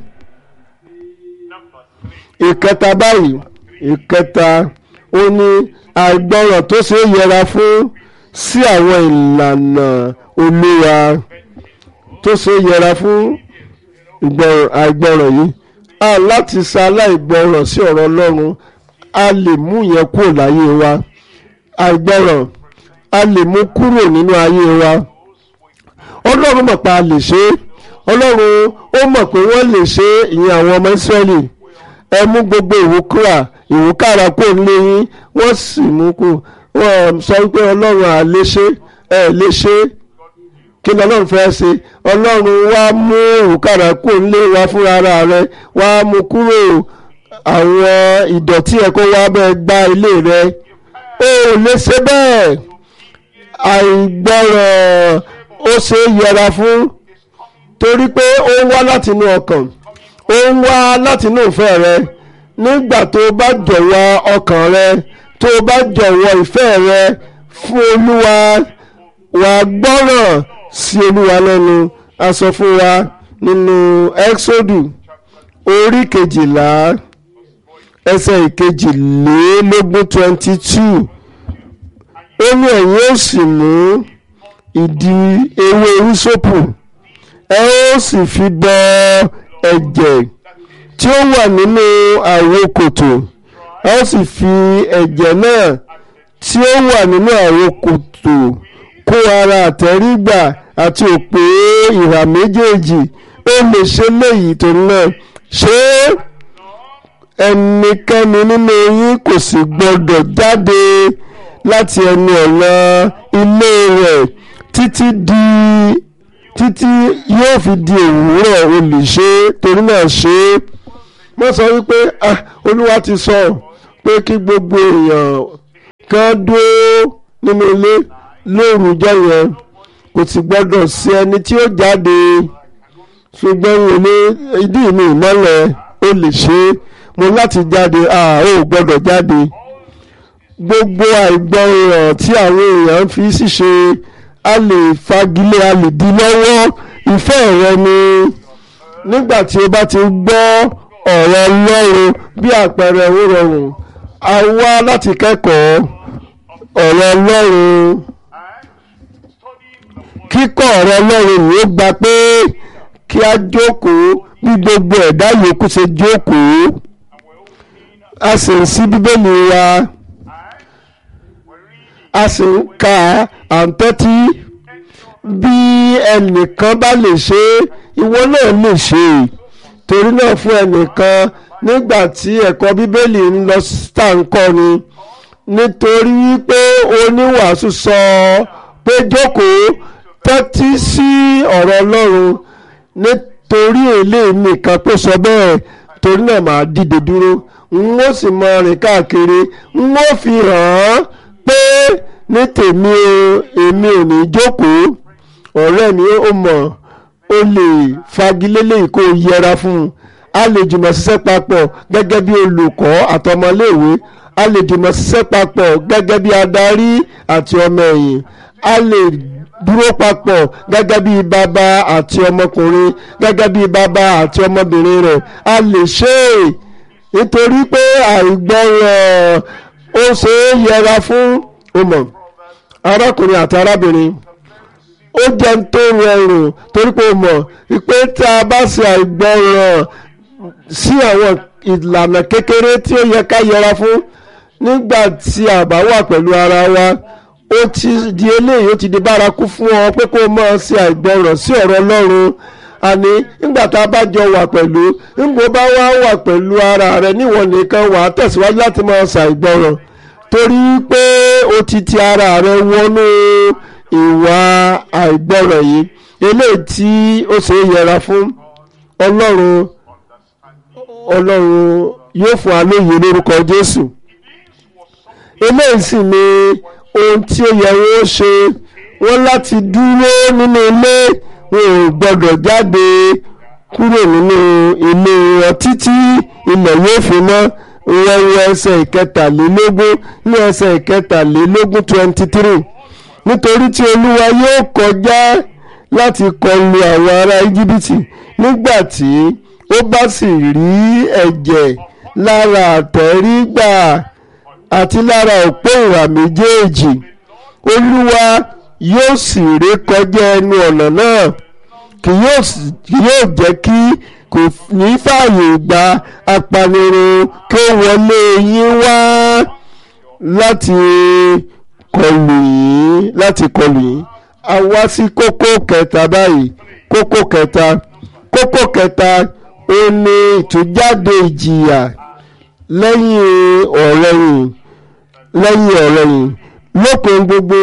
ìkẹta báyìí, ìkẹta ó ní àìgbọràn tó ṣe é yẹra fún sí àwọn ìlànà Olúwa, tó ṣe é yẹra fún àìgbọràn yìí. A láti ṣaláìgbọràn sí ọ̀rọ̀ Ọlọ́run, a lè mú yẹn kúrò láyé wa. Àìgbọràn a lè mú kúrò nínú ayé wa. Ọlọ́run mọ̀ pé a lè ṣe é. Ọlọ́run ó mọ̀ pé wọ́n lè ṣe é, ìyẹn àwọn ọmọ Ísírẹ́lì. Ẹ mú gbogbo ìwúkàrà kó lé yín, wọ́n sì mú kú. Wọ́n sọ wípé Ọlọ́run à lè ṣe, ẹ lè ṣe. Kí ni Ọlọ́run fẹ́ ṣe? Ọlọ́run wá mú ìwúkàrà kó lé wa fúnra rẹ̀, wá mú kúrò àwọn ìdọ̀tí ẹ̀ kó wá bẹ́ẹ̀ gbá ilé rẹ̀. Ó lè ṣe bẹ́ẹ̀. Àìgbọràn ó ṣe é yẹra fún, torí pé ó ń wá látinú ọkàn, ó ń wá látinú ìfẹ́ rẹ. Nígbà tó bá jọ̀wọ́ ọkàn rẹ, tó bá jọ̀wọ́ ìfẹ́ rẹ fún Olúwa, wà gbọ́ràn sí Olúwa lẹ́nu. A sọ fún wa nínú Ẹ́xódù orí 12 ẹsẹ̀ 22. Ó ní ẹ̀yin ó sì mú ìdí ewé hísópù, ẹ ó sì fi bọ ẹ̀jẹ̀ tí ó wà nínú àwo kòtò. Ẹ ó sì fi ẹ̀jẹ̀ náà tí ó wà nínú àwo kòtò kó ara àtẹ́rígbà àti òpó ìhà méjèèjì. Ó lè ṣe léyìí tó náà ṣe ẹnikẹ́ni nínú yín kò sì gbọdọ̀ jáde láti ẹnu ọ̀nà ilé rẹ̀ títí di títí yóò fi di òwúrọ̀ o lè ṣe é, torí náà ṣe é. mo sọ wípé Olúwa ti sọ pé kí gbogbo èèyàn kan dúró nínú ilé lóru ọjọ́ yẹn, kò sì gbọ́dọ̀ sí ẹni tí ó jáde. ṣùgbọ́n wọlé ìdí mi ìmọ́lẹ̀ ó lè ṣe é, mo láti jáde ó gbọ́dọ̀ jáde. gbogbo àìgbọràn tí àwọn èèyàn fi ṣìṣe a lè fagilé, a lè dí lọ́wọ́. ìfẹ́ rẹ ni nígbà tí o bá ti gbọ́ ọ̀rọ̀ Ọlọ́run bí àpẹẹrẹ ó rọrùn a wá láti kẹ́kọ̀ọ́ ọ̀rọ̀ Ọlọ́run. kíkọ́ ọ̀rọ̀ Ọlọ́run ni ó gba pé kí a jókòó bí gbogbo ẹ̀dá yòókù ṣe jókòó. a sì ń ṣí Bíbélì wa, a sì ń ka àǹtẹ́tí. bí ẹnìkan bá lè ṣe ìwọ náà lè ṣe. torí náà fún ẹnìkan nígbà tí ẹ̀kọ́ Bíbélì ń lọ tàǹkọ́ ni, nítorí wípé oníwàásù sọ pé jókòó tẹ́tí sí ọ̀rọ̀ Ọlọ́run, nítorí èlé nìkan tó sọ bẹ́ẹ̀. torí náà màá dìde dúró, n ó sì máa rìn káàkiri, n ó fi hàn án pé ní tèmi o èmi ò ní jókòó. ọ̀rẹ́ mi ó mọ̀ ó lè fagilélé kó yẹra fún un. a lè jùmọ̀ ṣiṣẹ́ papọ̀ gẹ́gẹ́ bí olùkọ́ àtọmọléèwé, a lè jùmọ̀ ṣiṣẹ́ papọ̀ gẹ́gẹ́ bí adarí àti ọmọ ẹ̀yìn, a lè dúró papọ̀ gẹ́gẹ́ bí bàbá àti ọmọkùnrin, gẹ́gẹ́ bí bàbá àti ọmọbìnrin rẹ̀. a lè ṣe é nítorí pé àìgbọràn ó ṣe é yẹra fún. o mọ̀ arákùnrin àti arábìnrin, ó jẹ́ ń tó rọrùn torí pé o mọ̀ pé tí a bá ṣe àìgbọràn sí àwọn ìlànà kékeré tí ó yẹ ká yẹra fún nígbà tí a bá wà pẹ̀lú ara wa, ó ti di eléyìí, ó ti di bárakú fún ọ pé kó o máa ṣe àìgbọràn sí ọ̀rọ̀ Ọlọ́run. àní nígbà tá a bá jọ wà pẹ̀lú, nígbà bá wà pẹ̀lú ara rẹ níwọ̀n nìkan wà á tẹ̀síwájú láti máa ṣàìgbọràn, torí pé ó ti ti ara rẹ wọnú ìwà àìgbọràn yìí, eléyìí tí ó ṣe é yẹra fún. Ọlọ́run yóò fún wa lóye lórúkọ Jésù. eléyìí sì ni ohun tí ó yẹ wọ́n ṣe. wọ́n láti dúró nínú ilé, wọn ò gbọ́dọ̀ jáde kúrò nínú ilé wọn títí ilẹ̀ yóò fi mọ́. wọ́n wọ ẹsẹ̀ ìkẹtàlélógún ní ẹsẹ̀ ìkẹtàlélógún 23. nítorí tí Olúwa yóò kọjá láti kọlu àwọn ará Íjíbítì, nígbà tí ó bá sì rí ẹ̀jẹ̀ lára àtẹ́rígbà àti lára òpó ìhà méjèèjì. Olúwa yóò sì ré kọjá ẹnu ọ̀nà náà, kì yóò jẹ́ kí kò ní fààyè gba apanirun kí ó wọlé yín wá láti kọlù yín. a wá sí kókó kẹta báyìí. kókó kẹta ó ní ìtújáde ìjìyà lẹ́yìn ọ̀rẹ̀yìn. lópin gbogbo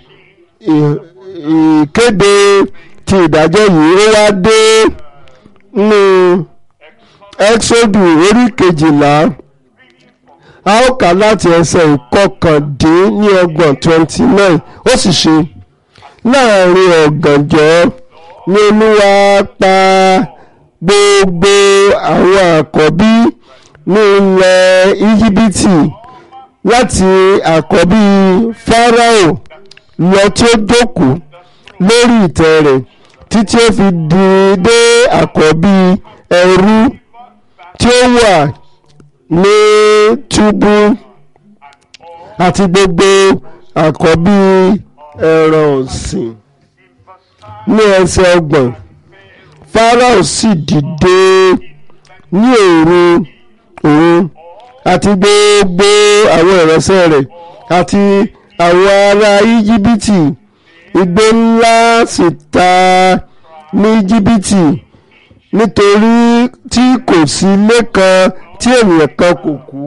ìkéde ti ìdájọ́ yìí ó wá dé nínú Ẹ́kísódù orí 12. a ó kà láti ẹsẹ̀ ìkọkàndínlọ́gbọ̀n 29. ó sì ṣe láàrin ọ̀gànjọ́ ni Olúwa pa gbogbo àwọn àkọ́bí ní ilẹ̀ Íjíbítì, láti àkọ́bí Fáráò lọ tí ó jókòó lórí ìtẹ́ rẹ̀ títí ó fi dé àkọ́bí ẹrú tí ó wà ní túbú, àti gbogbo àkọ́bí ẹran ọ̀sìn. ní ẹsẹ̀ 30. Fáráò sì dìde ní òru àti gbogbo àwọn ìránṣẹ́ rẹ̀ àti àwọn ará Íjíbítì. Igbe ńlá sì ta ní Íjíbítì, nítorí tí kò sí ilé kan tí ènìyàn kan kò kú.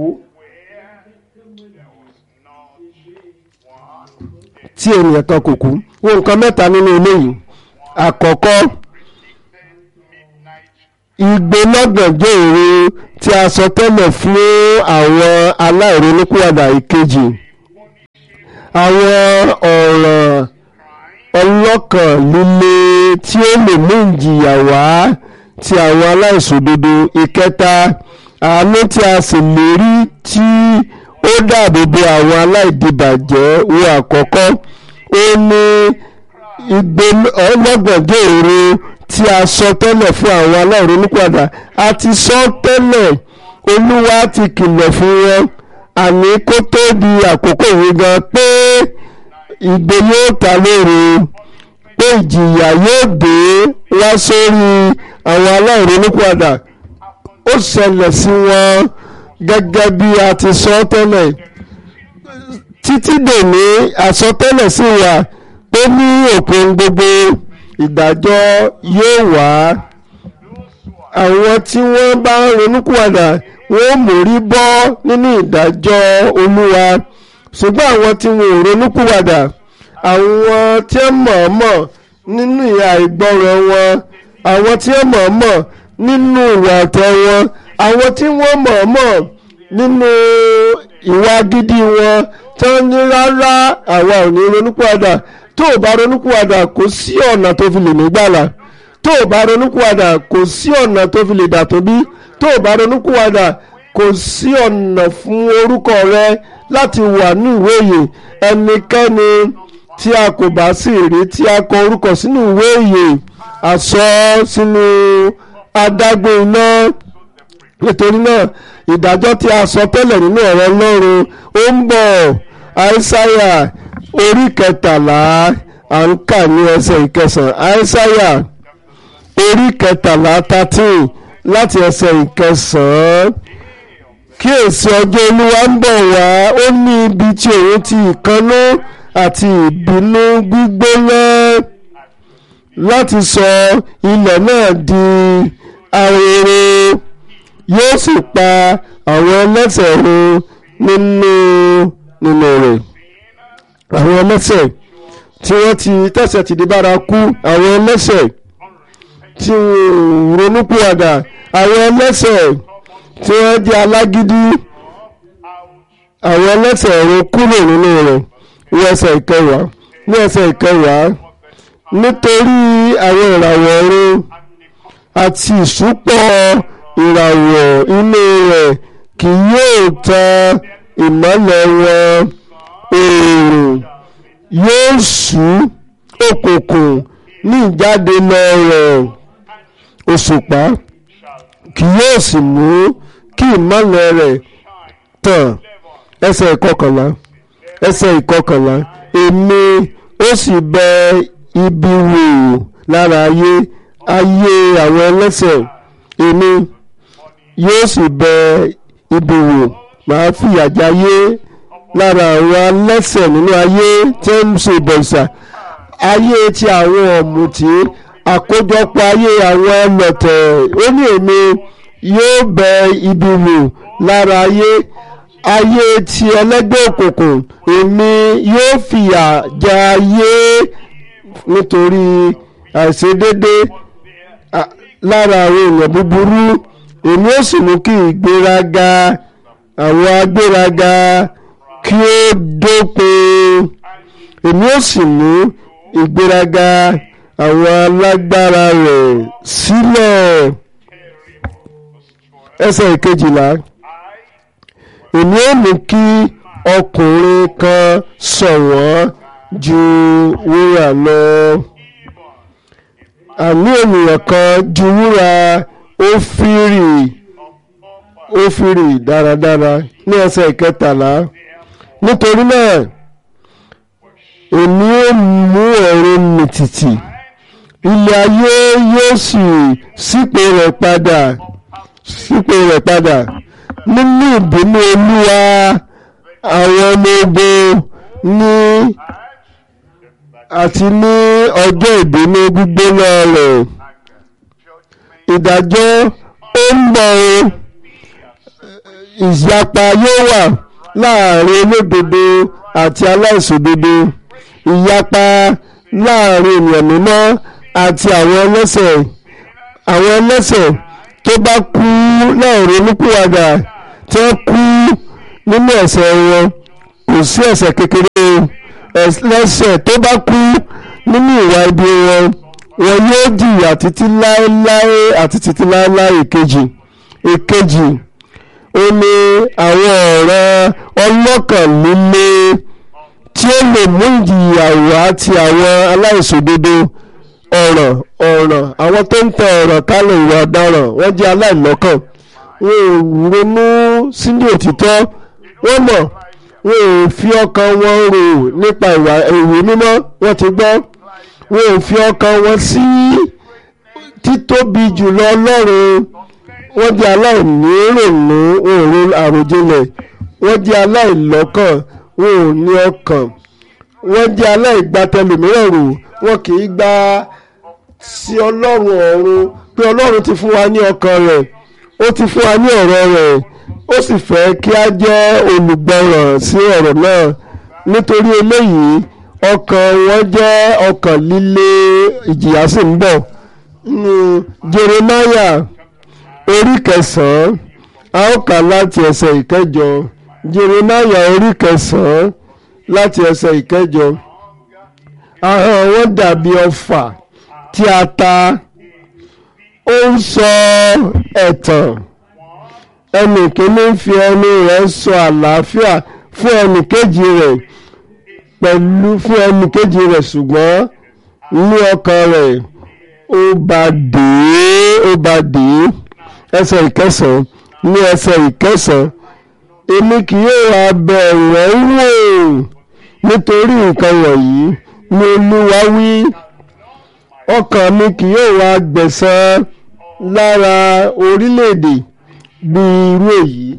Wo nǹkan mẹ́ta nínú ilé yìí. àkọ́kọ́ igbe lọ́gànjọ́ òru tí a sọ tẹ́lẹ̀ fún àwọn aláìronúpìwàdà. ìkejì àwọn ọ̀rọ̀ ọlọ́kàn líle tí ó lè mú ìjìyà wá ti àwọn aláìṣòdodo. ìkẹta àánú tí a sì lérí tí ó dáàbò bo àwọn aláìdìbàjẹ́. wo àkọ́kọ́ ó ní igbe lọ́gànjọ́ òru tí a sọ tẹ́lẹ̀ fún àwọn aláìronúpìwàdà. a ti sọ tẹ́lẹ̀, Olúwa ti kìlọ̀ fún wọn àní kó tó di àkókò yìí gan pé igbe yóò ta lóru, pé ìjìyà yóò dé wá sórí àwọn aláìronúpìwàdà. ó ṣẹlẹ̀ sí wọn gẹ́gẹ́ bí a ti sọ tẹ́lẹ̀. títí dòní àsọtẹ́lẹ̀ sì wà pé ní òpin gbogbo ìdájọ́ yóò wá. àwọn tí wọ́n bá ronúpìwàdà wọ́n mórí bọ́ nínú ìdájọ́ Olúwa, ṣùgbọ́n àwọn tí wọn ò ronúpìwàdà, àwọn tí wọ́n mọ̀ọ́mọ̀ nínú ìhà ìgbọràn wọn, àwọn tí wọ́n mọ̀ọ́mọ̀ nínú ìwà ọ̀tẹ̀ wọn, àwọn tí wọ́n mọ̀ọ́mọ̀ nínú ìwà gidi wọn, tí wọ́n ní rárá àwa ò ní ronúpìwàdà. tó o bá ronúpìwàdà kò sí ọ̀nà tó fi lè nígbàlà. tó o bá ronúpìwàdà kò sí ọ̀nà tó fi lè dàtúnbí. tó o bá ronúpìwàdà kò sí ọ̀nà fún orúkọ rẹ láti wà ní ìwé ìyè. ẹnikẹ́ni tí a kò bá sì rí tí a kọ orúkọ sínú ìwé ìyè a sọ sínú adágún iná. nítorí náà ìdájọ́ tí a sọ tẹ́lẹ̀ nínú ọ̀rọ̀ Ọlọ́run ó ń bọ̀. Àìsáyà orí 13 à ń kà ní ẹsẹ̀ 9. Àìsáyà orí 13 13 láti ẹsẹ̀ 9. kíyèsí ọjọ́ Olúwa ń bọ̀ wá, ó ní ibi tí òun ti ìkannú àti ìbínú gbígbóná láti sọ ilẹ̀ náà di ahoro, yóò sì pa àwọn ẹlẹ́ṣẹ̀ run nínú rẹ̀. àwọn ẹlẹ́ṣẹ̀ tí wọ́n ti tẹ̀sẹ̀ ti di bárakú, àwọn ẹlẹ́ṣẹ̀ tí wọ́n ronúpìwàdà, àwọn ẹlẹ́ṣẹ̀ tí wọ́n jẹ́ alágídí, àwọn ẹlẹ́ṣẹ̀ run kúrò nínú rẹ̀. ní ẹsẹ̀ 10 nítorí àwọn ìràwọ̀ ọ̀run àti ìṣúpọ̀ ìràwọ̀ inú rẹ̀ kì yóò tan ìmọ́lẹ̀ wọn. oòrùn yóò ṣú òkùnkùn ní ìjáde lọ rẹ̀. òṣùpá kì yóò sì mú kí ìmọ́lẹ̀ rẹ̀ tàn. ẹsẹ̀ 11 èmi ó sì bẹ ibi wò lára ayé àwọn ẹlẹ́ṣẹ̀. èmi yóò sì bẹ ibi wò, màá fìyà jayé lára àwọn ẹlẹ́ṣẹ̀ nínú ayé tí ń ṣe ìbọ̀rìṣà. ayé tí àwọn ọ̀mùtí, àkójọpọ̀ ayé àwọn ẹlẹ́tẹ̀. ó ní èmi yóò bẹ ibi wò lára ayé tí ẹlẹ́gbẹ́ òkùnkùn. èmi yóò fìyà jẹ ayé nítorí àìṣedédé lára àwọn èèyàn búburú. èmi ó sì mú kí ìgbéraga àwọn agbéraga kí ó dópin. èmi ó sì mú ìgbéraga àwọn alágbára rẹ̀ sílẹ̀. ẹsẹ̀ 12 èmi ó mú kí ọkùnrin kan ṣọ̀wọ́n ju wúrà lọ, àní ènìyàn kan ju wúrà ófírì dáradára. ní ẹsẹ̀ 13 nítorí náà èmi ó mú ọ̀run mìtìtì, ilẹ̀ ayé yóò sì sípò rẹ̀ padà nínú ìbínú Olúwa àwọn ọmọ ogun àti ní ọjọ́ ìbínú gbígbóná rẹ̀. ìdájọ́ ó ń bọ̀ o. ìyapa yóò wà láàrin olódodo àti aláìṣòdodo, ìyapa láàrin ènìyàn mímọ́ àti àwọn ẹlẹ́ṣẹ̀ tó bá kú láì ronúpìwàdà tí wọ́n kú nínú ẹ̀ṣẹ̀ wọn, kò sí ẹ̀ṣẹ̀ kékeré ẹlẹ́ṣẹ̀ tó bá kú nínú ìwà ibi wọn yóò jìyà títí láéláé àti títí láéláé. Èkejì ó ní àwọn ọ̀rọ̀ ọlọ́kàn líle tí ó lè mú ìjìyà wá ti àwọn aláìṣòdodo. ọ̀rọ̀ àwọn tó ń tẹ ọ̀rọ̀ kálẹ̀ ìwà ọ̀daràn wọ́n jẹ́ aláìlọ́kàn, wọn ò ronú sínú òtítọ́, wọ́n mọ̀, wọn ò fi ọkàn wọn rò nípa ìwé mímọ́ wọ́n ti gbọ́, wọn ò fi ọkàn wọn sí títóbi jùlọ Ọlọ́run, wọ́n jẹ́ aláìní ìrònú, wọn ò ro àròjinlẹ̀, wọ́n jẹ́ aláìlọ́kàn, wọn ò ní ọkàn, wọ́n jẹ́ aláìgbàtẹlòmíràn rò, wọn kì í gba sí Ọlọ́run ọ̀run pé Ọlọ́run ti fún wa ní ọkàn rẹ̀, ó ti fún wa ní ọ̀rọ̀ rẹ̀, ó sì fẹ́ kí a jẹ́ olùgbọràn sí ọ̀rọ̀ náà. Nítorí eléyìí ọkàn wọn jẹ́ ọkàn líle, ìjìyà sì ń bọ̀. Jeremáyà orí 9 a ó kà láti ẹsẹ̀ 9. Jeremáyà orí 9 láti ẹsẹ̀ 9. Ahọ́n wọn dàbí ọfà tí a ta, ó ń sọ ẹ̀tàn. Ẹnì kìíní fi ẹnu rẹ̀ sọ àlàáfíà fún ẹnì kejì rẹ̀ fún ẹnì kejì rẹ̀, ṣùgbọ́n ní ọkàn rẹ̀ ó bá dé. Ẹsẹ̀ 9 ní ẹsẹ̀ 9. Èmi kì yóò wá bẹ̀ wọ́n wò nítorí nǹkan wọ̀nyí ni Olúwa wí. Ọkàn mi kì yóò wá gbẹ̀san lára orílẹ̀-èdè bí irú èyí.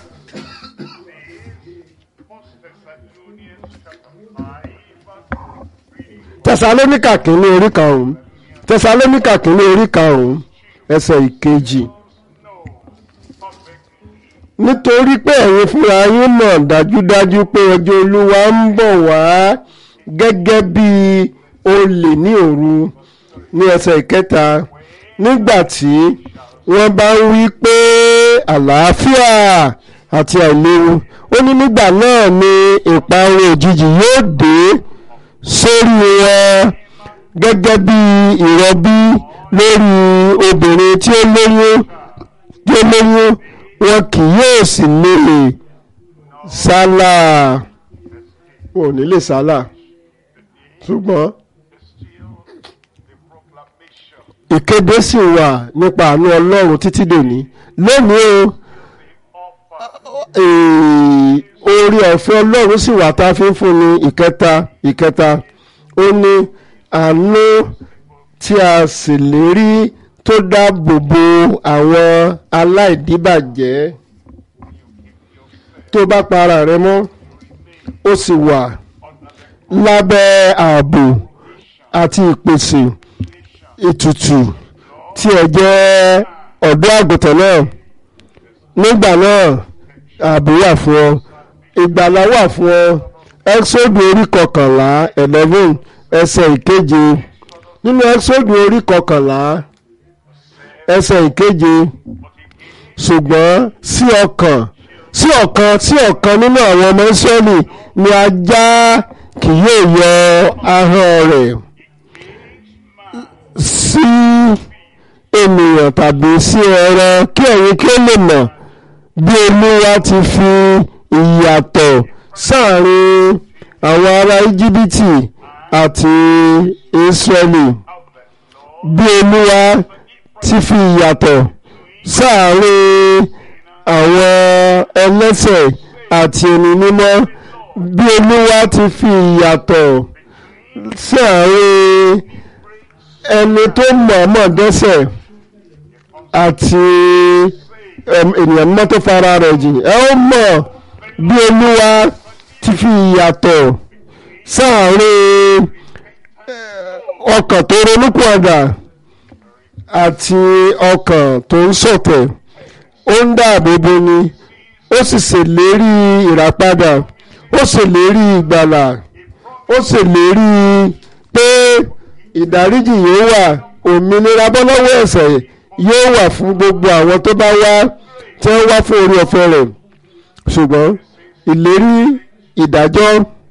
Tẹsalóníkà kìíní orí 5. Tẹsalóníkà kìíní orí 5 ẹsẹ̀ 2. Nítorí pé ẹ̀yin fúnra yín mọ̀ dájúdájú pé ọjọ́ Olúwa ń bọ̀ wá gẹ́gẹ́ bí olè ní òru. Ní ẹsẹ̀ 3, nígbà tí wọ́n bá ń wí pé àlàáfíà àti àìléwu, ó ní nígbà náà ni ìparun òjijì yóò dé sórí wọn gẹ́gẹ́ bí ìrọbí lórí obìnrin tí ó lóyún, wọn kì yóò sì lè sálà. Wọn ò ní lè sálà, ṣùgbọ́n ìkéde sì wà nípa àánú Ọlọ́run títí dòní. Lónìí oore ọ̀fẹ́ Ọlọ́run sì wà tá a fi ń fún ni. Ìkẹta ó ní àánú tí a sì lérí tó dáàbò bo àwọn aláìdíbàjẹ́. Tó bá pa ara rẹ mọ́, ó sì wà lábẹ́ ààbò àti ìpèsè ètùtù tí ẹ jẹ́ ọ̀dọ́ àgùntàn náà. Nígbà náà ààbò wà fún ọ, ìgbàlà wà fún ọ. Ẹ́xódù orí 11 ẹsẹ̀ 7. Nínú Ẹ́xódù orí 11 ẹsẹ̀ 7, ṣùgbọ́n sí ọ̀kan nínú àwọn ọmọ Ísírẹ́lì ni ajá kì yóò yọ ahọ́n rẹ̀ sí ènìyàn tàbí sí ẹran, kí ẹ̀yin kí ó lè mọ̀ bí Olúwa ti fi ìyàtọ̀ sáàrin àwọn ará Íjíbítì àti Ísírẹ́lì. Bí Olúwa ti fi ìyàtọ̀ sáàrin àwọn ẹlẹ́ṣẹ̀ àti ẹni mímọ́, bí Olúwa ti fi ìyàtọ̀ sáàrin ẹni tó mọ̀ọ́mọ̀ dẹ́ṣẹ̀ àti ènìyàn mímọ́ tó fara rẹ̀ jìn. Ẹ ó mọ̀ bí Olúwa ti fi ìyàtọ̀ sáàrin ọkàn tó ronúpìwàdà àti ọkàn tó ń ṣọ̀tẹ̀. Ó ń dáàbò bo ni, ó sì ṣèlérí ìràpadà, ó ṣèlérí ìgbàlà, ó ṣèlérí pé ìdáríjì yóò wà, òmìnira bọ́ lọ́wọ́ ẹ̀ṣẹ̀ yóò wà fún gbogbo àwọn tó bá wá tí wọ́n wá fún oore ọ̀fẹ́ rẹ̀. ṣùgbọ́n ìlérí ìdájọ́